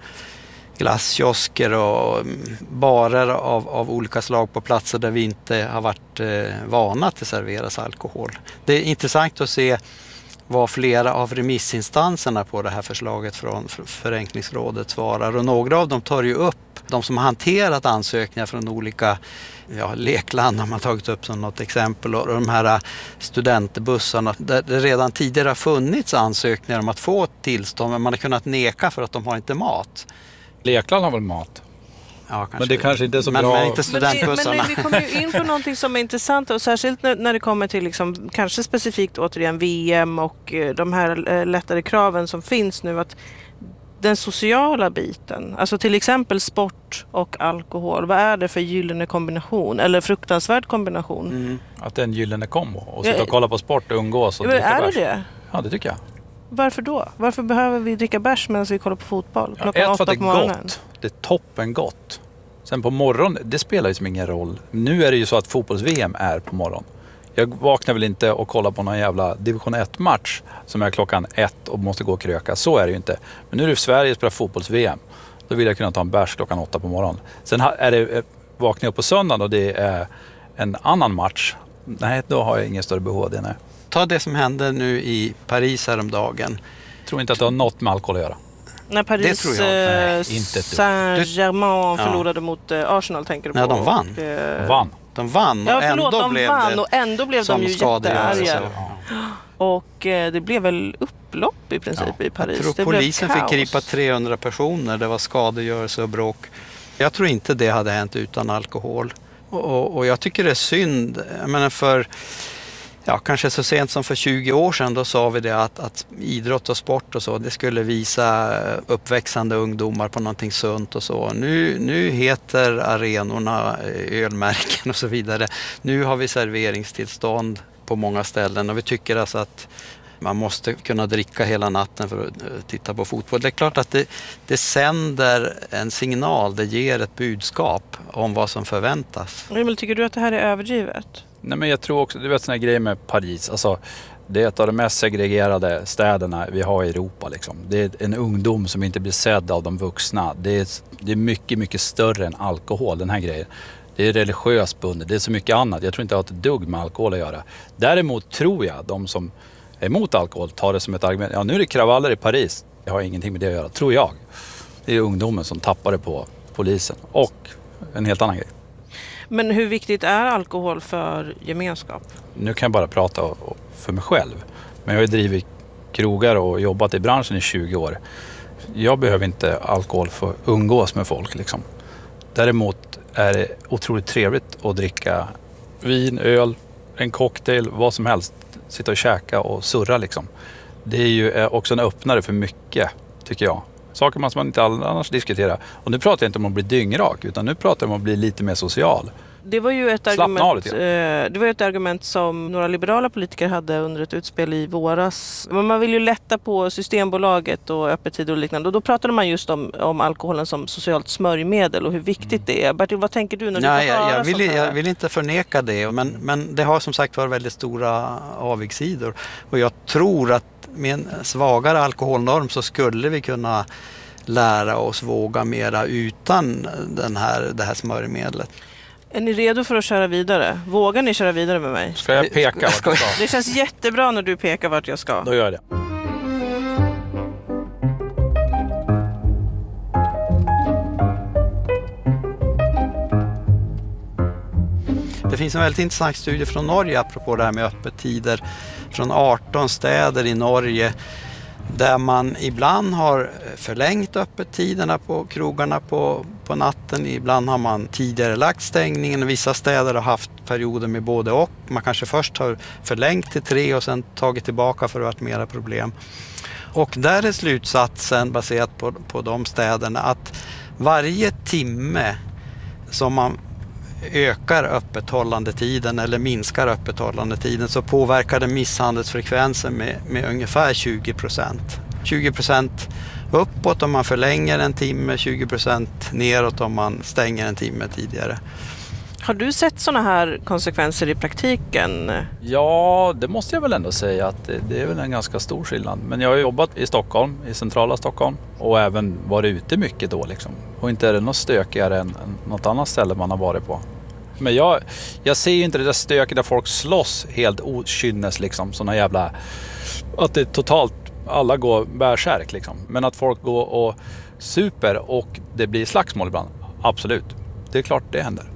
Q: glasskiosker och barer av, av olika slag på platser där vi inte har varit eh, vana att det serveras alkohol. Det är intressant att se vad flera av remissinstanserna på det här förslaget från Förenklingsrådet svarar. Och några av dem tar ju upp, de som har hanterat ansökningar från olika ja, lekland har man tagit upp som något exempel. Och de här studentbussarna där det redan tidigare har funnits ansökningar om att få tillstånd, men man har kunnat neka för att de har inte mat.
R: Lekland har väl mat?
Q: Ja,
R: men det kanske inte är så
Q: men,
R: bra.
Q: Men inte studentbussarna.
P: Men, men vi kommer ju in på någonting som är intressant, och särskilt när, när det kommer till liksom, kanske specifikt återigen V M och eh, de här eh, lättare kraven som finns nu, att den sociala biten, alltså till exempel sport och alkohol, vad är det för gyllene kombination eller fruktansvärd kombination?
R: Mm. Att det är en gyllene kombo och sitta och kolla på sport och umgås och
P: ja,
R: dricka
P: är
R: bärs.
P: Det det?
R: Ja, det tycker jag.
P: Varför då? Varför behöver vi dricka bärs medan vi kollar på fotboll klockan
R: ja,
P: åtta på morgonen?
R: Det är gott. Det är toppen gott. Sen på morgon, det spelar ju som ingen roll. Nu är det ju så att fotbolls-V M är på morgon. Jag vaknar väl inte och kollar på någon jävla division ett-match som är klockan ett och måste gå och kröka. Så är det ju inte. Men nu är det Sverige spelar fotbolls-V M. Då vill jag kunna ta en bärs klockan åtta på morgonen. Sen är det, vaknar jag på söndagen och det är en annan match. Nej, då har jag ingen större behov av det. Nej.
Q: Ta det som hände nu i Paris häromdagen.
R: Jag tror inte att det har något med alkohol att göra.
P: När Paris Saint-Germain förlorade ja. mot Arsenal, tänker du på?
Q: Nej, de vann.
P: Och,
Q: de vann. De vann och
P: ja, förlåt,
Q: ändå
P: de
Q: blev
P: vann,
Q: det
P: och ändå blev de ju jättearga. Och eh, det blev väl upplopp i princip ja, i Paris.
Q: Jag tror
P: det
Q: polisen fick gripa trehundra personer. Det var skadegörelse och bråk. Jag tror inte det hade hänt utan alkohol. Och, och, och jag tycker det är synd. Jag menar för, ja, kanske så sent som för tjugo år sedan då sa vi det att, att idrott och sport och så, det skulle visa uppväxande ungdomar på någonting sunt och så. Nu, nu heter arenorna ölmärken och så vidare. Nu har vi serveringstillstånd på många ställen och vi tycker alltså att man måste kunna dricka hela natten för att titta på fotboll. Det är klart att det, det sänder en signal, det ger ett budskap om vad som förväntas.
P: Men tycker du att det här är överdrivet?
R: Nej, men jag tror också, du vet såna grejer med Paris, alltså det är ett av de mest segregerade städerna vi har i Europa liksom. Det är en ungdom som inte blir sedd av de vuxna. Det är, det är mycket, mycket större än alkohol, den här grejen. Det är religiöst bundet, det är så mycket annat. Jag tror inte att det har ett dugg med alkohol att göra. Däremot tror jag, de som är emot alkohol tar det som ett argument. Ja, nu är det kravaller i Paris. Det har ingenting med det att göra, tror jag. Det är ungdomen som tappar det på polisen. Och en helt annan grej.
P: Men hur viktigt är alkohol för gemenskap?
R: Nu kan jag bara prata för mig själv. Men jag har ju drivit krogar och jobbat i branschen i tjugo år. Jag behöver inte alkohol för att umgås med folk liksom. Däremot är det otroligt trevligt att dricka vin, öl, en cocktail, vad som helst. Sitta och käka och surra liksom. Det är ju också en öppnare för mycket, tycker jag. Saker man som man inte annars diskuterar. Och nu pratar jag inte om att bli dyngrak, utan nu pratar jag om att bli lite mer social.
P: Det var ju ett argument, eh, det var ett argument som några liberala politiker hade under ett utspel i våras. Men man vill ju lätta på Systembolaget och öppettider och liknande. Och då pratade man just om, om alkoholen som socialt smörjmedel och hur viktigt mm. det är. Bertil, vad tänker du när du
Q: Nej,
P: får höra
Q: jag, jag, vill,
P: här?
Q: jag vill inte förneka det. Men, men det har som sagt varit väldigt stora avigsidor. Och jag tror att med en svagare alkoholnorm så skulle vi kunna lära oss våga mera utan den här, det här smörjmedlet.
P: Är ni redo för att köra vidare? Vågar ni köra vidare med mig?
R: Ska jag peka vart jag ska?
P: Det känns jättebra när du pekar vart jag ska.
R: Då gör jag det.
Q: Det finns en väldigt intressant studie från Norge apropå det här med öppettider. Från arton städer i Norge. Där man ibland har förlängt öppettiderna på krogarna på, på natten. Ibland har man tidigare lagt stängningen. Vissa städer har haft perioder med både och. Man kanske först har förlängt till tre och sen tagit tillbaka för att det har varit mera problem. Och där är slutsatsen baserat på, på de städerna att varje timme som man ökar öppethållandetiden eller minskar öppethållandetiden så påverkar det misshandelsfrekvensen med, med ungefär tjugo procent. tjugo procent uppåt om man förlänger en timme, tjugo procent neråt om man stänger en timme tidigare.
P: Har du sett sådana här konsekvenser i praktiken?
R: Ja, det måste jag väl ändå säga att det, det är väl en ganska stor skillnad. Men jag har jobbat i Stockholm, i centrala Stockholm och även varit ute mycket då liksom. Och inte är det något stökigare än, än något annat ställe man har varit på. Men jag, jag ser ju inte det där stöket där folk slåss helt okynnes liksom. Såna jävla, att det totalt, alla går bärsärk liksom. Men att folk går och super och det blir slagsmål ibland, absolut. Det är klart det händer.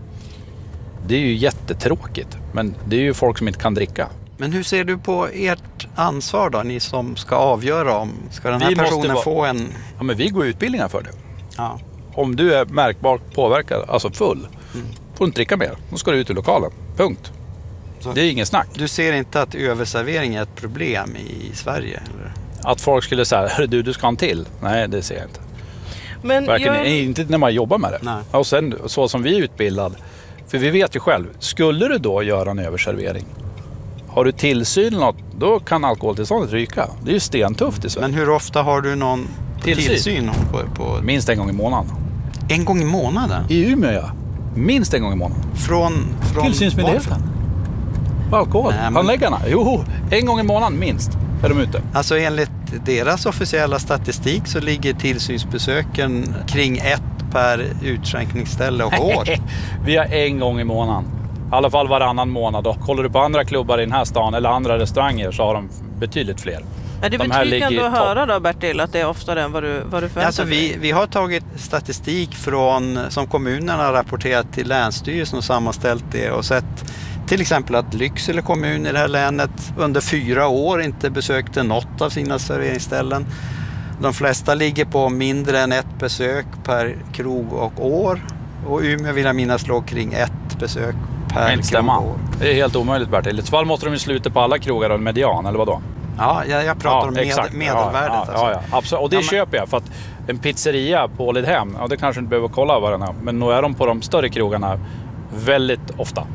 R: Det är ju jättetråkigt, men det är ju folk som inte kan dricka.
Q: Men hur ser du på ert ansvar då, ni som ska avgöra om ska den här vi personen vara, få en...
R: Ja, men vi går utbildningar för det.
Q: Ja.
R: Om du är märkbart påverkad, alltså full, mm. får du inte dricka mer. Då ska du ut ur lokalen. Punkt. Så det är ingen snack.
Q: Du ser inte att överservering är ett problem i Sverige? Eller?
R: Att folk skulle säga, hörru du, du ska ha en till. Nej, det ser jag inte.
P: Men
R: Verkligen
P: jag...
R: inte när man jobbar med det.
Q: Nej.
R: Och sen så som vi är utbildad. För vi vet ju själv, skulle du då göra en överservering, har du tillsyn eller något, då kan alkoholtillståndet ryka. Det är ju stentufft i Sverige.
Q: Men hur ofta har du någon tillsyn? tillsyn på, på...
R: Minst en gång i månaden.
Q: En gång i månaden?
R: I Umeå, ja. Minst en gång i månaden.
Q: Från, från
R: tillsynsmyndigheten. På alkohol. Nej, men... Handläggarna. Jo, en gång i månaden minst är de ute.
Q: Alltså enligt deras officiella statistik så ligger tillsynsbesöken kring ett per utskänkningsställe och år.
R: Vi har en gång i månaden. I alla fall varannan månad. Och kollar du på andra klubbar i den här stan eller andra restauranger så har de betydligt fler.
P: Är det
R: De här ligger
P: betryggande
R: i
P: att
R: topp.
P: höra då, Bertil, att det är oftare än vad du, vad du förväntar
Q: Alltså
P: dig?
Q: vi, vi har tagit statistik från, som kommunerna har rapporterat till Länsstyrelsen och sammanställt det och sett till exempel att Lycksele kommun i det här länet under fyra år inte besökte något av sina serveringsställen. De flesta ligger på mindre än ett besök per krog och år. Och Umeå vill jag minnas låg kring ett besök per
R: Inte stämma.
Q: krog och år.
R: Det är helt omöjligt, Bertil. I ett fall måste de ju sluta på alla krogar och en median, eller vadå?
Q: Ja, jag, jag pratar om med,
R: exakt.
Q: medelvärdet.
R: Ja,
Q: alltså.
R: ja, ja, absolut. Och det
Q: Ja, men-
R: köper jag, för att en pizzeria på Ålidhem, ja, det kanske inte behöver kolla vad den är. Men nu är de på de större krogarna väldigt ofta.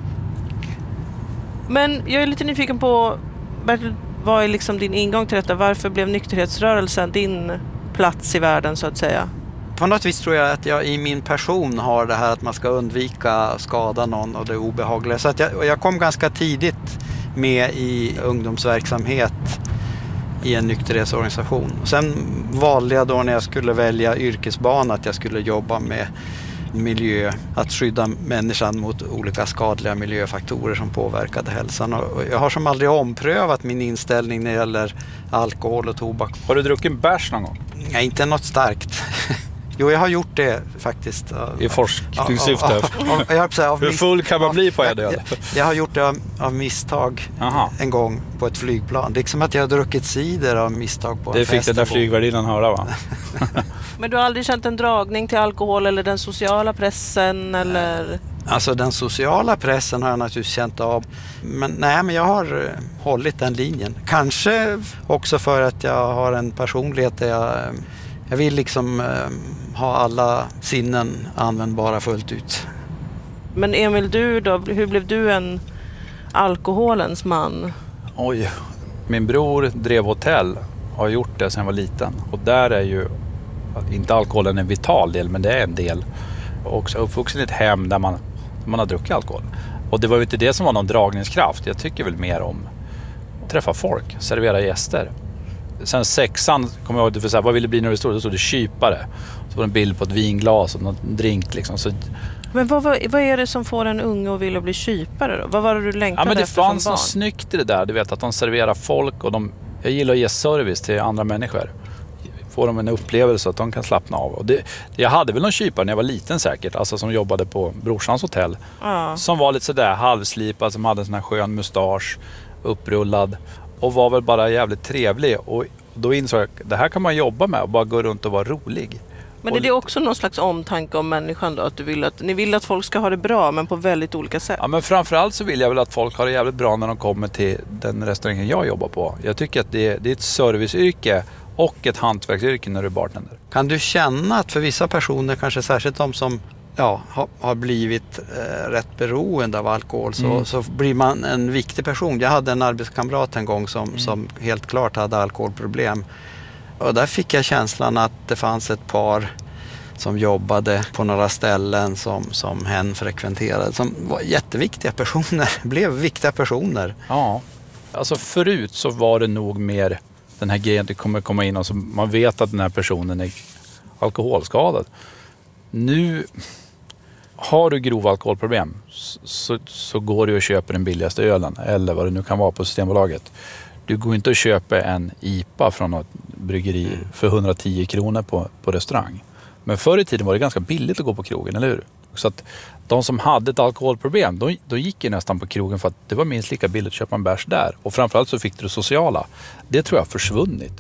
P: Men jag är lite nyfiken på, Bertil, vad är liksom din ingång till detta? Varför blev nykterhetsrörelsen din plats i världen, så att säga?
Q: På något vis tror jag att jag i min person har det här att man ska undvika skada någon och det obehagliga. Så att jag, och jag kom ganska tidigt med i ungdomsverksamhet i en nykterhetsorganisation. Sen valde jag då när jag skulle välja yrkesbana att jag skulle jobba med miljö, att skydda människan mot olika skadliga miljöfaktorer som påverkade hälsan. Och jag har som aldrig omprövat min inställning när det gäller alkohol och tobak.
R: Har du druckit bärs någon gång?
Q: Nej, inte något starkt. Jo, jag har gjort det faktiskt.
R: I forskningssyfte?
Q: Ja, ja, ja, jag, jag,
R: Hur full kan man bli på en öl?
Q: Jag, jag har gjort det av, av misstag
R: Aha.
Q: en gång på ett flygplan. Det är som att jag har druckit cider av misstag på
R: Det
Q: en
R: fick
Q: fest.
R: den där flygvärdinnan höra, va?
P: Men du har aldrig känt en dragning till alkohol eller den sociala pressen eller?
Q: Alltså den sociala pressen har jag naturligtvis känt av. Men nej, men jag har eh, hållit den linjen. Kanske också för att jag har en personlighet där jag, eh, jag vill liksom eh, ha alla sinnen användbara fullt ut.
P: Men Emil, du då, hur blev du en alkoholens man?
R: Oj, min bror drev hotell, har gjort det sedan jag var liten. Och där är ju inte alkoholen en vital del, men det är en del. Och också uppvuxen i ett hem där man, där man har druckit alkohol. Och det var ju inte det som var någon dragningskraft. Jag tycker väl mer om att träffa folk, servera gäster. Sen sexan kommer jag ihåg att du säga, vad vill det bli när du stod? Då stod det kypare. Så var det en bild på ett vinglas och någon drink liksom. Så,
P: Men vad, vad, vad är det som får en unge att vilja bli kypare då? Vad var det du längtade
R: ja, men det
P: efter som
R: fanns
P: barn?
R: något snyggt i det där. Du vet att de serverar folk och de, jag gillar att ge service till andra människor. Får dem en upplevelse att de kan slappna av. Och det, jag hade väl någon kypare när jag var liten säkert. Alltså som jobbade på brorsans hotell.
P: Ja.
R: Som var lite sådär halvslipad. Som hade en sån här skön mustasch. Upprullad. Och var väl bara jävligt trevlig. Och då insåg jag att det här kan man jobba med. Och bara gå runt och vara rolig.
P: Men är det också någon slags omtanke om människan då? Att du vill att, ni vill att folk ska ha det bra, men på väldigt olika sätt?
R: Ja, men framförallt så vill jag väl att folk har det jävligt bra när de kommer till den restaurangen jag jobbar på. Jag tycker att det är, det är ett serviceyrke och ett hantverksyrke när du är bartender.
Q: Kan du känna att för vissa personer, kanske särskilt de som ja, har, har blivit eh, rätt beroende av alkohol, så,
R: Mm.
Q: så blir man en viktig person. Jag hade en arbetskamrat en gång som, mm. som helt klart hade alkoholproblem. Och där fick jag känslan att det fanns ett par som jobbade på några ställen som, som hen frekventerade. Som var jätteviktiga personer, blev viktiga personer.
R: Ja, alltså förut så var det nog mer den här grejen att det kommer komma in och så man vet att den här personen är alkoholskadad. Nu har du grova alkoholproblem så, så går du och köper den billigaste ölen eller vad det nu kan vara på Systembolaget. Du går inte och köper en I P A från något bryggeri mm. för hundratio kronor på, på restaurang. Men förr i tiden var det ganska billigt att gå på krogen, eller hur? Så att de som hade ett alkoholproblem, de, de gick ju nästan på krogen för att det var minst lika billigt att köpa en bärs där. Och framförallt så fick du det sociala. Det tror jag har försvunnit.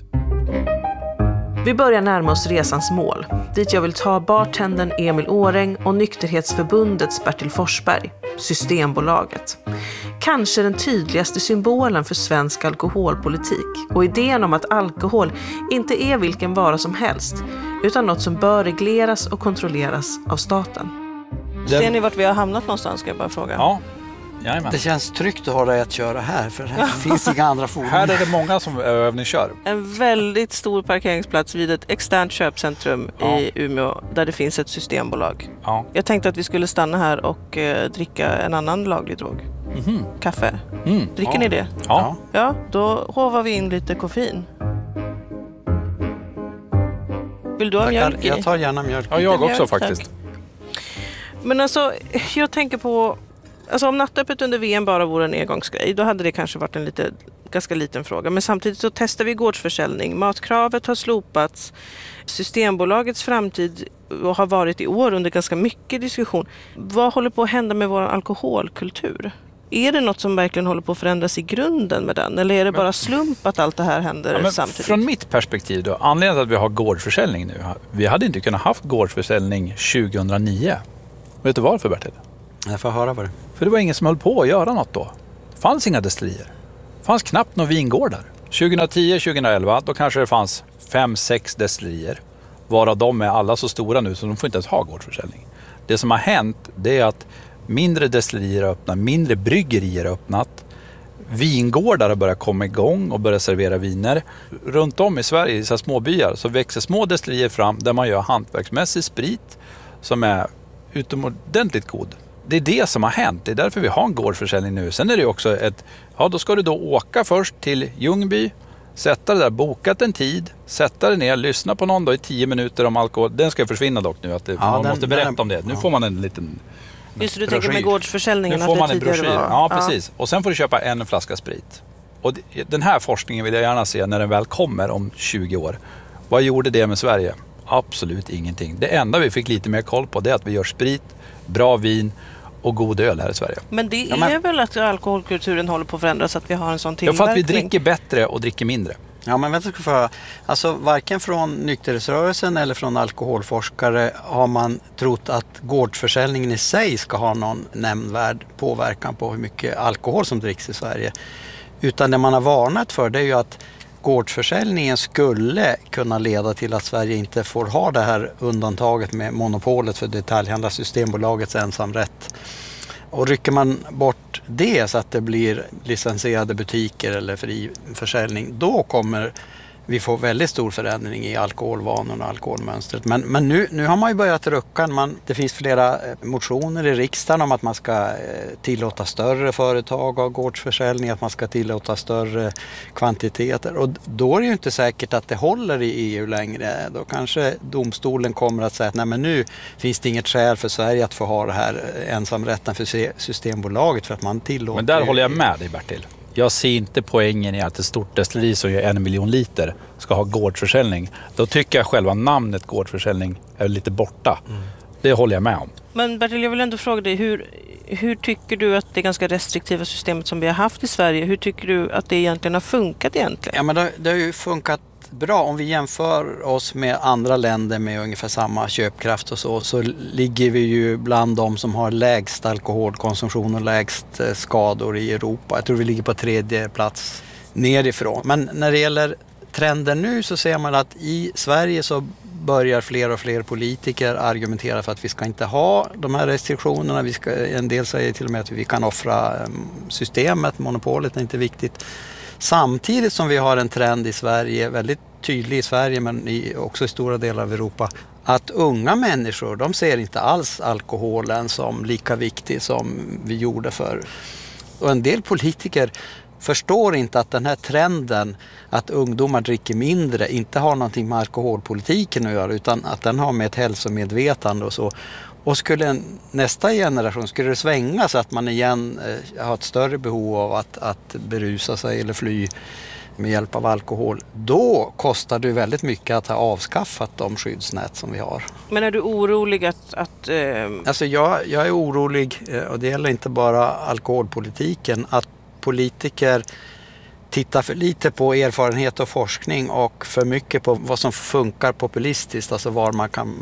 P: Vi börjar närma oss resans mål, dit jag vill ta bartendern Emil Åreng och Nykterhetsförbundets Bertil Forsberg, Systembolaget. Kanske den tydligaste symbolen för svensk alkoholpolitik och idén om att alkohol inte är vilken vara som helst, utan något som bör regleras och kontrolleras av staten. Den... Ser ni vart vi har hamnat någonstans, ska jag bara fråga?
R: Ja. Jajamän.
Q: Det känns tryggt att ha dig att köra här, för här finns inga andra fordon.
R: Här är det många som övningskör.
P: En väldigt stor parkeringsplats vid ett externt köpcentrum ja. i Umeå där det finns ett systembolag.
R: Ja.
P: Jag tänkte att vi skulle stanna här och eh, dricka en annan laglig drog.
R: Mm-hmm.
P: Kaffe.
R: Mm.
P: Dricker
R: ja.
P: ni det?
R: Ja.
P: Ja, då hovar vi in lite koffein. Vill du ha
Q: jag
P: mjölk
Q: kan,
P: i?
Q: Jag tar gärna mjölk.
R: Ja, jag
P: mjölk,
R: också faktiskt.
P: Tack. Men alltså, jag tänker på... Alltså om nattöppet under V M bara vore en engångsgrej, då hade det kanske varit en lite ganska liten fråga. Men samtidigt så testar vi gårdsförsäljning. Matkravet har slopats. Systembolagets framtid har varit i år under ganska mycket diskussion. Vad håller på att hända med vår alkoholkultur? Är det något som verkligen håller på att förändras i grunden med den? Eller är det bara slump att allt det här händer ja, samtidigt?
R: Från mitt perspektiv då, anledningen till att vi har gårdsförsäljning nu. Vi hade inte kunnat haft gårdsförsäljning tjugohundranio. Vet du varför, Bertil?
Q: Jag får höra vad det.
R: För det var ingen som höll på att göra något då. Det fanns inga destillerier. Det fanns knappt några vingårdar. tjugohundratio tjugohundraelva då kanske det fanns fem sex destillerier. Varav de är alla så stora nu så de får inte ens ha gårdsförsäljning. Det som har hänt det är att mindre destillerier har öppnat, mindre bryggerier har öppnat. Vingårdar har börjat komma igång och börja servera viner. Runt om i Sverige, i så små byar, så växer små destillerier fram där man gör hantverksmässig sprit som är utomordentligt god. Det är det som har hänt. Det är därför vi har en gårdsförsäljning nu. Sen är det också ett, ja då ska du då åka först till Ljungby, sätta det där, bokat en tid, sätta det ner, lyssna på någon då i tio minuter om alkohol. Den ska försvinna dock nu, att det, ja, man den, måste berätta den, om det. Nu ja. får man en liten
P: Just det, du tänker med gårdsförsäljningen.
R: Nu får man en broschyr. Var... Ja, precis. Ja. Och sen får du köpa en flaska sprit. Och den här forskningen vill jag gärna se när den väl kommer om tjugo år. Vad gjorde det med Sverige? Absolut ingenting. Det enda vi fick lite mer koll på det är att vi gör sprit, bra vin och god öl här i Sverige.
P: Men det är ja, men... väl att alkoholkulturen håller på att förändras, att vi har en sån tillverkning?
R: Ja, för att vi dricker bättre och dricker mindre.
Q: Ja, men vet du, för, alltså varken från nykterhetsrörelsen eller från alkoholforskare har man trott att gårdsförsäljningen i sig ska ha någon nämnvärd påverkan på hur mycket alkohol som dricks i Sverige. Utan det man har varnat för det är ju att gårdsförsäljningen skulle kunna leda till att Sverige inte får ha det här undantaget med monopolet för detaljhandel, Systembolagets ensamrätt. Och rycker man bort det så att det blir licensierade butiker eller fri försäljning, då kommer vi få väldigt stor förändring i alkoholvanorna och alkoholmönstret. Men, men nu, nu har man ju börjat rucka. Man, det finns flera motioner i riksdagen om att man ska tillåta större företag av gårdsförsäljning, att man ska tillåta större kvantiteter. Och då är det ju inte säkert att det håller i E U längre. Då kanske domstolen kommer att säga att nej, men nu finns det inget skäl för Sverige att få ha det här ensamrätten för Systembolaget för att man tillåter.
R: Men där håller jag med dig, Bertil. Jag ser inte poängen i att ett stort destilleri som gör en miljon liter ska ha gårdsförsäljning. Då tycker jag själva namnet gårdsförsäljning är lite borta. Mm. Det håller jag med om.
P: Men Bertil, jag vill ändå fråga dig, hur, hur tycker du att det ganska restriktiva systemet som vi har haft i Sverige, hur tycker du att det egentligen har funkat egentligen?
Q: Ja, men det, det har ju funkat bra. Om vi jämför oss med andra länder med ungefär samma köpkraft och så, så ligger vi ju bland de som har lägst alkoholkonsumtion och lägst skador i Europa. Jag tror vi ligger på tredje plats nerifrån. Men när det gäller trenden nu så ser man att i Sverige så börjar fler och fler politiker argumentera för att vi ska inte ha de här restriktionerna. Vi ska, en del säger till och med att vi kan offra systemet, monopolet är inte viktigt. Samtidigt som vi har en trend i Sverige, väldigt tydlig i Sverige men i, också i stora delar av Europa, att unga människor, de ser inte alls alkoholen som lika viktig som vi gjorde förr. Och en del politiker förstår inte att den här trenden att ungdomar dricker mindre inte har någonting med alkoholpolitiken att göra, utan att den har med ett hälsomedvetande och så. Och skulle en, nästa generation, skulle det svänga så att man igen eh, har ett större behov av att, att berusa sig eller fly med hjälp av alkohol, då kostar det väldigt mycket att ha avskaffat de skyddsnät som vi har.
P: Men är du orolig att... att eh...
Q: Alltså jag, jag är orolig, och det gäller inte bara alkoholpolitiken, att politiker tittar för lite på erfarenhet och forskning och för mycket på vad som funkar populistiskt, alltså var man kan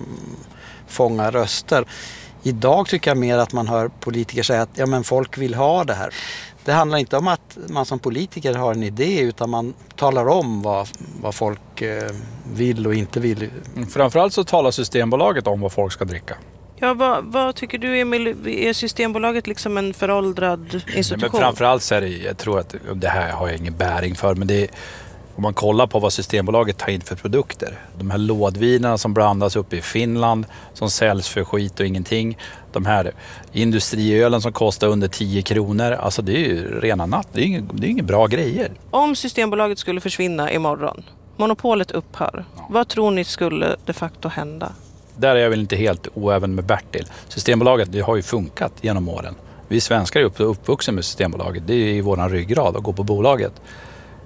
Q: fånga röster. Idag tycker jag mer att man hör politiker säga att ja, men folk vill ha det här. Det handlar inte om att man som politiker har en idé, utan man talar om vad, vad folk vill och inte vill.
R: Framförallt så talar Systembolaget om vad folk ska dricka.
P: Ja, vad, vad tycker du, Emil? Är Systembolaget liksom en föråldrad institution?
R: Nej, men framförallt så är det, jag tror att det här har jag ingen bäring för, men det är, om man kollar på vad Systembolaget tar in för produkter. De här lådvinerna som brandas upp i Finland, som säljs för skit och ingenting. De här industriölen som kostar under tio kronor. Alltså det är ju rena natt. Det är ju inga, det är inga bra grejer.
P: Om Systembolaget skulle försvinna imorgon, monopolet upphör, ja. Vad tror ni skulle de facto hända?
R: Där är jag väl inte helt oäven med Bertil. Systembolaget, det har ju funkat genom åren. Vi svenskar är upp, uppvuxna med Systembolaget. Det är i våran ryggrad att gå på bolaget.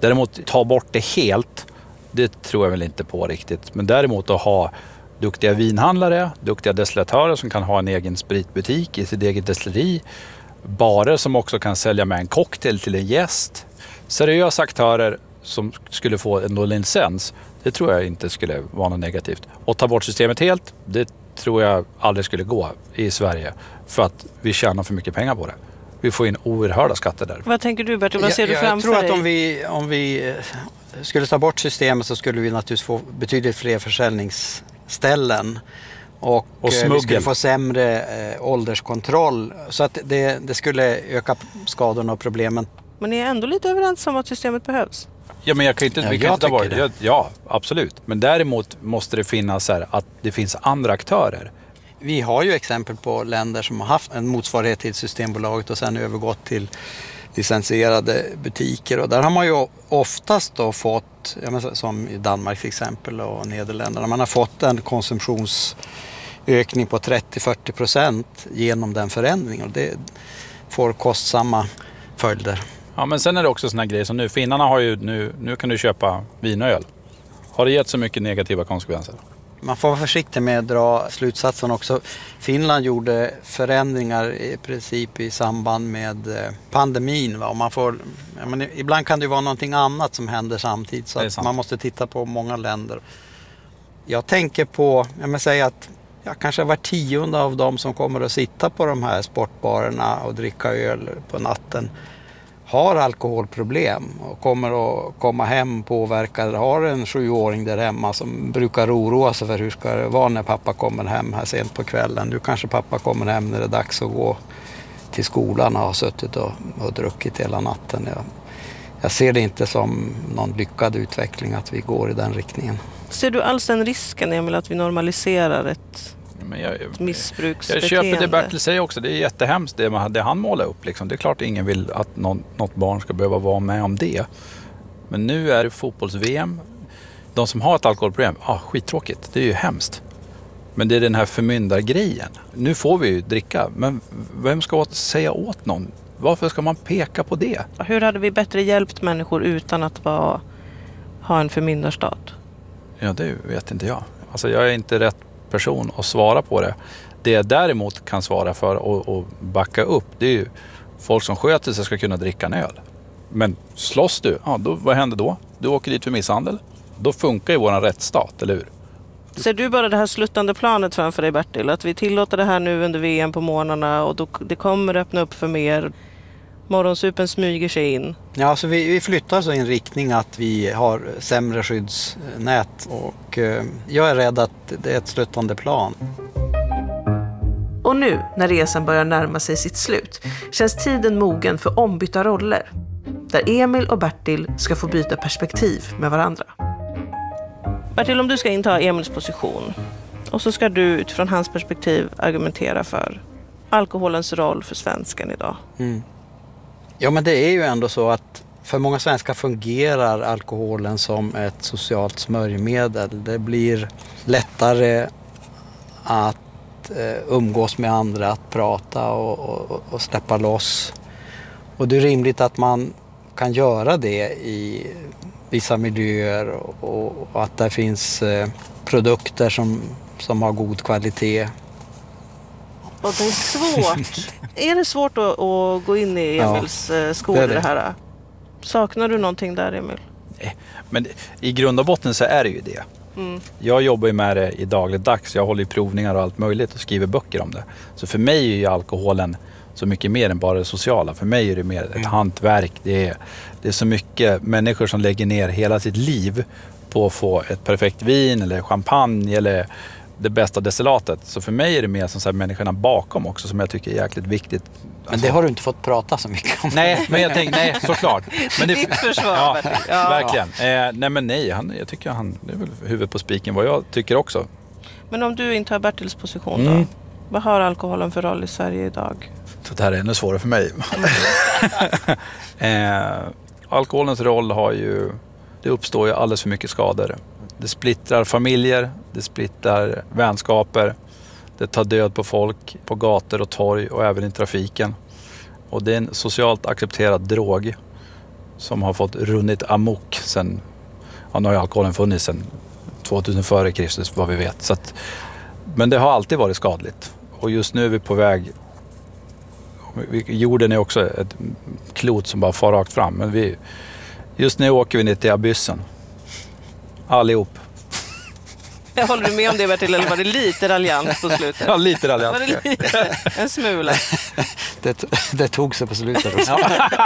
R: Däremot ta bort det helt, det tror jag väl inte på riktigt. Men däremot att ha duktiga vinhandlare, duktiga destillatörer som kan ha en egen spritbutik i sitt eget destilleri. Barer som också kan sälja med en cocktail till en gäst. Seriösa aktörer som skulle få en licens, det tror jag inte skulle vara något negativt. Och ta bort systemet helt, det tror jag aldrig skulle gå i Sverige. För att vi tjänar för mycket pengar på det. Vi får in oerhörda skatter där.
P: Vad tänker du, Bertil? Vad ser
Q: jag,
P: du framför dig?
Q: Jag tror att om vi, om vi skulle ta bort systemet så skulle vi naturligtvis få betydligt fler försäljningsställen. Och,
R: och
Q: vi skulle få sämre eh, ålderskontroll. Så att det, det skulle öka skadorna och problemen.
P: Men ni är ändå lite överens om att systemet behövs?
R: Ja, men jag kan inte,
Q: ja,
R: vi kan inte ta bort det. Ja, absolut. Men däremot måste det finnas här att det finns andra aktörer.
Q: Vi har ju exempel på länder som har haft en motsvarighet till Systembolaget och sen övergått till licensierade butiker. Och där har man ju oftast då fått, ja, men som i Danmark till exempel och Nederländerna, man har fått en konsumtionsökning på trettio till fyrtio procent genom den förändringen. Och det får kostsamma följder.
R: Ja, men sen är det också såna grejer som nu. Finnarna har ju nu, nu kan du köpa vin och öl. Har det gett så mycket negativa konsekvenser?
Q: Man får vara försiktig med att dra slutsatsen också. Finland gjorde förändringar i princip i samband med pandemin. Va? Och man får, ja, men ibland kan det ju vara någonting annat som händer samtidigt. Så att man måste titta på många länder. Jag tänker på, jag vill säga att ja, kanske var tionde av dem som kommer att sitta på de här sportbarerna och dricka öl på natten har alkoholproblem och kommer att komma hem påverkade. Har en sjuåring där hemma som brukar oroa sig för hur ska det vara när pappa kommer hem här sent på kvällen. Nu kanske pappa kommer hem när det är dags att gå till skolan och har suttit och, och druckit hela natten. Jag, jag ser det inte som någon lyckad utveckling att vi går i den riktningen.
P: Ser du alls den risken, Emil, att vi normaliserar ett,
R: Men jag,
P: ett missbruksbeteende?
R: Jag köper det Bertil säger också. Det är jättehemskt det, man, det han målar upp. Liksom. Det är klart att ingen vill att någon, något barn ska behöva vara med om det. Men nu är det fotbolls-V M. De som har ett alkoholproblem, ah, skittråkigt. Det är ju hemskt. Men det är den här förmyndargrejen. Nu får vi ju dricka, men vem ska säga åt någon? Varför ska man peka på det?
P: Hur hade vi bättre hjälpt människor utan att vara, ha en förmyndarstat?
R: Ja, det vet inte jag. Alltså jag är inte rätt person att svara på det. Det jag däremot kan svara för och, och backa upp, det är ju folk som sköter sig ska kunna dricka en öl. Men slåss du, ja, då, vad händer då? Du åker dit för misshandel. Då funkar ju våran rättsstat, eller hur?
P: Ser du bara det här sluttande planet framför dig, Bertil? Att vi tillåter det här nu under V M på morgnarna och då, det kommer öppna upp för mer. Morgonsupen smyger sig in.
Q: Ja, alltså vi, vi flyttar så i en riktning att vi har sämre skyddsnät och eh, jag är rädd att det är ett sluttande plan.
P: Och nu, när resan börjar närma sig sitt slut, känns tiden mogen för ombytta roller. Där Emil och Bertil ska få byta perspektiv med varandra. Bertil, om du ska inta Emils position och så ska du utifrån hans perspektiv argumentera för alkoholens roll för svensken idag.
Q: Mm. Ja, men det är ju ändå så att för många svenskar fungerar alkoholen som ett socialt smörjmedel. Det blir lättare att eh, umgås med andra, att prata och, och, och släppa loss. Och det är rimligt att man kan göra det i vissa miljöer och, och att det finns eh, produkter som, som har god kvalitet.
P: Och det är svårt. Är det svårt att, att gå in i Emils ja, skor det, det. det här? Saknar du någonting där, Emil?
R: Nej, men i grund och botten så är det ju det. Mm. Jag jobbar ju med det i dagligdags. Jag håller i provningar och allt möjligt och skriver böcker om det. Så för mig är ju alkoholen så mycket mer än bara det sociala. För mig är det mer ett mm. hantverk. Det är, det är så mycket människor som lägger ner hela sitt liv på att få ett perfekt vin eller champagne eller det bästa destillatet. Så för mig är det mer som så här människorna bakom också som jag tycker är jäkligt viktigt.
Q: Men alltså, det har du inte fått prata så mycket om.
R: Nej, men jag tänkte, nej, såklart. Men det,
P: ditt försvar.
R: Ja, ja. Verkligen. Eh, nej, men nej, han, jag tycker han, det är väl huvudet på spiken vad jag tycker också.
P: Men om du inte har Bertils position då, mm. vad har alkoholen för roll i Sverige idag?
R: Så det här är ännu svårare för mig. eh, alkoholens roll har ju, det uppstår ju alldeles för mycket skador. Det splittrar familjer, det splittrar vänskaper, det tar död på folk på gator och torg och även i trafiken. Och det är en socialt accepterad drog som har fått runnit amok sen, ja, nu har ju alkoholen funnits sen tvåtusen före Kristus vad vi vet. Så att, men det har alltid varit skadligt. Och just nu är vi på väg, jorden är också ett klot som bara far rakt fram. Men vi, just nu åker vi ner till abyssen. Allihop.
P: Jag håller du med om det, Bertil, eller var det lite raljant på slutet?
R: Ja, lite raljant.
P: Var det lite? En smula.
Q: Det, det tog sig på slutet.
P: Ja.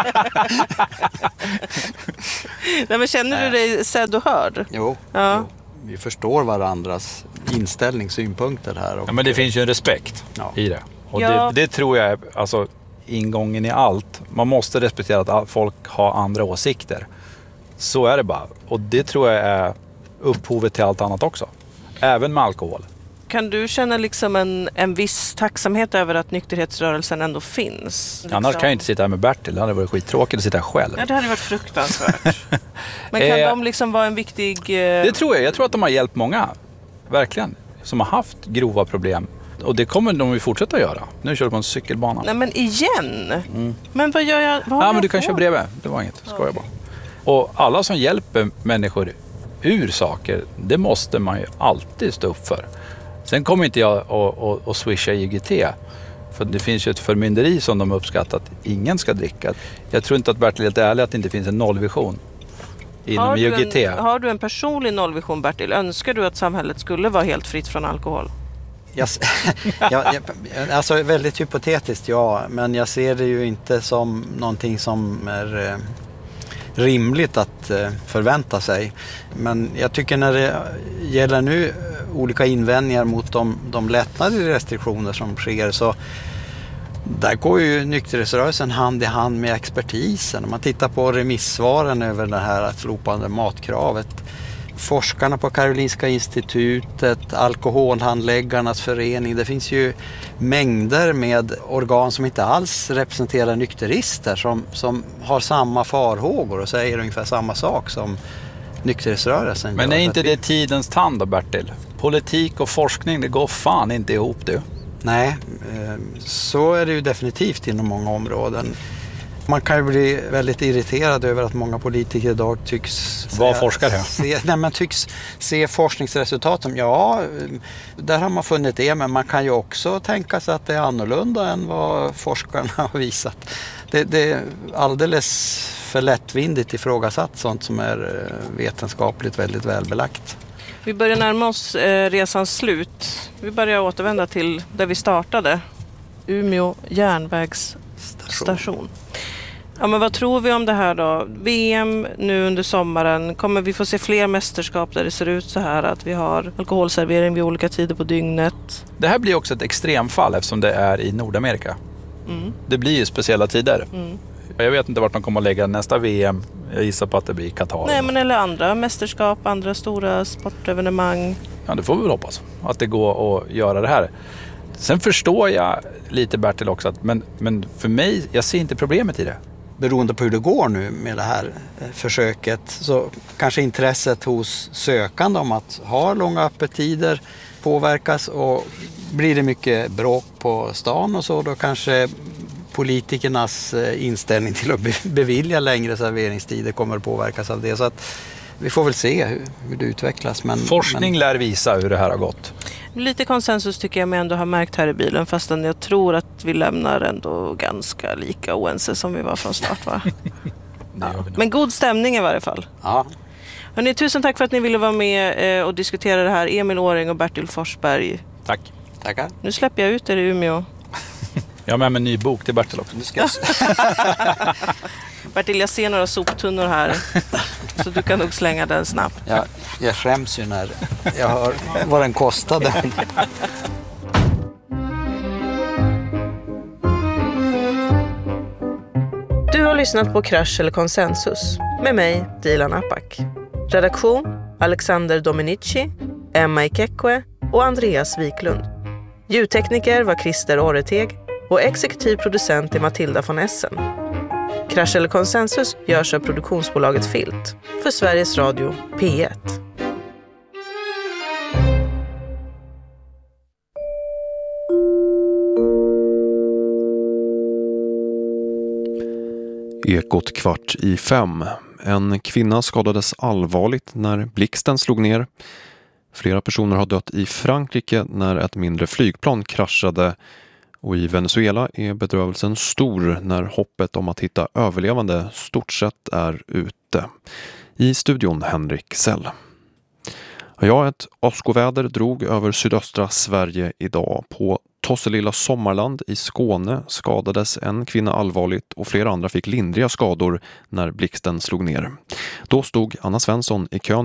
P: Nej, men känner du dig sedd och hörd?
Q: Jo,
P: ja.
Q: jo. Vi förstår varandras inställning, synpunkter här. Och
R: ja, men det finns ju en respekt ja. i det. Och
P: ja.
R: det, det tror jag är alltså, ingången i allt. Man måste respektera att folk har andra åsikter. Så är det bara. Och det tror jag är upphovet till allt annat också. Även med alkohol.
P: Kan du känna liksom en, en viss tacksamhet över att nykterhetsrörelsen ändå finns? Liksom?
R: Annars kan jag inte sitta här med Bertil. Det hade varit skittråkigt att sitta här själv.
P: Ja, det hade varit fruktansvärt. Men kan eh, de liksom vara en viktig... Eh...
R: Det tror jag. Jag tror att de har hjälpt många. Verkligen. Som har haft grova problem. Och det kommer de ju fortsätta göra. Nu kör du på en cykelbana.
P: Nej, men igen? Mm. Men vad gör jag? Vad
R: ja,
P: jag
R: men du
P: på?
R: kan köra bredvid. Det var inget. Skojar bara. Och alla som hjälper människor ur saker, det måste man ju alltid stå upp för. Sen kommer inte jag att swisha I G T. För det finns ju ett förmynderi som de uppskattar att ingen ska dricka. Jag tror inte att Bertil är helt ärlig att det inte finns en nollvision inom I G T.
P: En, har du en personlig nollvision, Bertil? Önskar du att samhället skulle vara helt fritt från alkohol?
Q: Yes. ja, jag, alltså väldigt hypotetiskt, ja. Men jag ser det ju inte som någonting som är eh, rimligt att eh, förvänta sig. Men jag tycker när det gäller nu olika invändningar mot de, de lättnader i restriktioner som sker, så där går ju nykterhetsrörelsen hand i hand med expertisen. Om man tittar på remissvaren över det här slopande matkravet, forskarna på Karolinska institutet, alkoholhandläggarnas förening, det finns ju mängder med organ som inte alls representerar nykterister som, som har samma farhågor och säger ungefär samma sak som nykterhetsrörelsen.
R: Men är inte det tidens tand då, Bertil? Politik och forskning, det går fan inte ihop du.
Q: Nej, så är det ju definitivt inom många områden. Man kan ju bli väldigt irriterad över att många politiker idag tycks
R: Vad forskar här?
Q: Se, nej, men tycks se forskningsresultat som, ja, där har man funnit det, men man kan ju också tänka sig att det är annorlunda än vad forskarna har visat. Det, det är alldeles för lättvindigt ifrågasatt sånt som är vetenskapligt väldigt välbelagt.
P: Vi börjar närma oss eh, resans slut. Vi börjar återvända till där vi startade. Umeå järnvägsstation. Ja, men vad tror vi om det här då? V M nu under sommaren. Kommer vi få se fler mästerskap där det ser ut så här att vi har alkoholservering vid olika tider på dygnet?
R: Det här blir också ett extremfall eftersom det är i Nordamerika. Mm. Det blir ju speciella tider. Mm. Jag vet inte vart de kommer att lägga nästa V M. Jag gissar på att det blir Qatar.
P: Nej, men eller andra mästerskap, andra stora sportevenemang.
R: Ja, det får vi väl hoppas. Att det går att göra det här. Sen förstår jag lite, Bertil, också att men, men för mig, jag ser inte problemet i det.
Q: Beroende på hur det går nu med det här försöket, så kanske intresset hos sökande om att ha långa öppettider påverkas, och blir det mycket bråk på stan och så, då kanske politikernas inställning till att bevilja längre serveringstider kommer att påverkas av det. Så att vi får väl se hur, hur det utvecklas. Men,
R: Forskning
Q: men...
R: lär visa hur det här har gått.
P: Lite konsensus tycker jag mig ändå har märkt här i bilen, fastän jag tror att vi lämnar ändå ganska lika oense som vi var från start, va? Ja. Men god stämning i varje fall.
Q: Ja.
P: Hörrni, tusen tack för att ni ville vara med och diskutera det här. Emil Åring och Bertil Forsberg.
R: Tack.
Q: Tackar.
P: Nu släpper jag ut er i Umeå.
R: Jag har med mig en ny bok till Bertil också.
Q: Ska
P: Bertil, jag ser några soptunnor här. Så du kan nog slänga den snabbt.
Q: Ja, jag skäms ju när jag hör vad den kostade.
P: Du har lyssnat på Krasch eller konsensus med mig, Dilan Apak. Redaktion Alexander Dominici, Emma Ikekwe och Andreas Wiklund. Ljudtekniker var Christer Orreteg och exekutiv producent är Matilda von Essen. Krasch eller konsensus görs av produktionsbolaget Filt för Sveriges Radio P ett.
T: Ekot kvart i fem. En kvinna skadades allvarligt när blixten slog ner. Flera personer har dött i Frankrike när ett mindre flygplan kraschade. Och i Venezuela är bedrövelsen stor när hoppet om att hitta överlevande stort sett är ute. I studion Henrik Sell. Ja, ett åskoväder drog över sydöstra Sverige idag. På Tosselilla Sommarland i Skåne skadades en kvinna allvarligt och flera andra fick lindriga skador när blixten slog ner. Då stod Anna Svensson i kön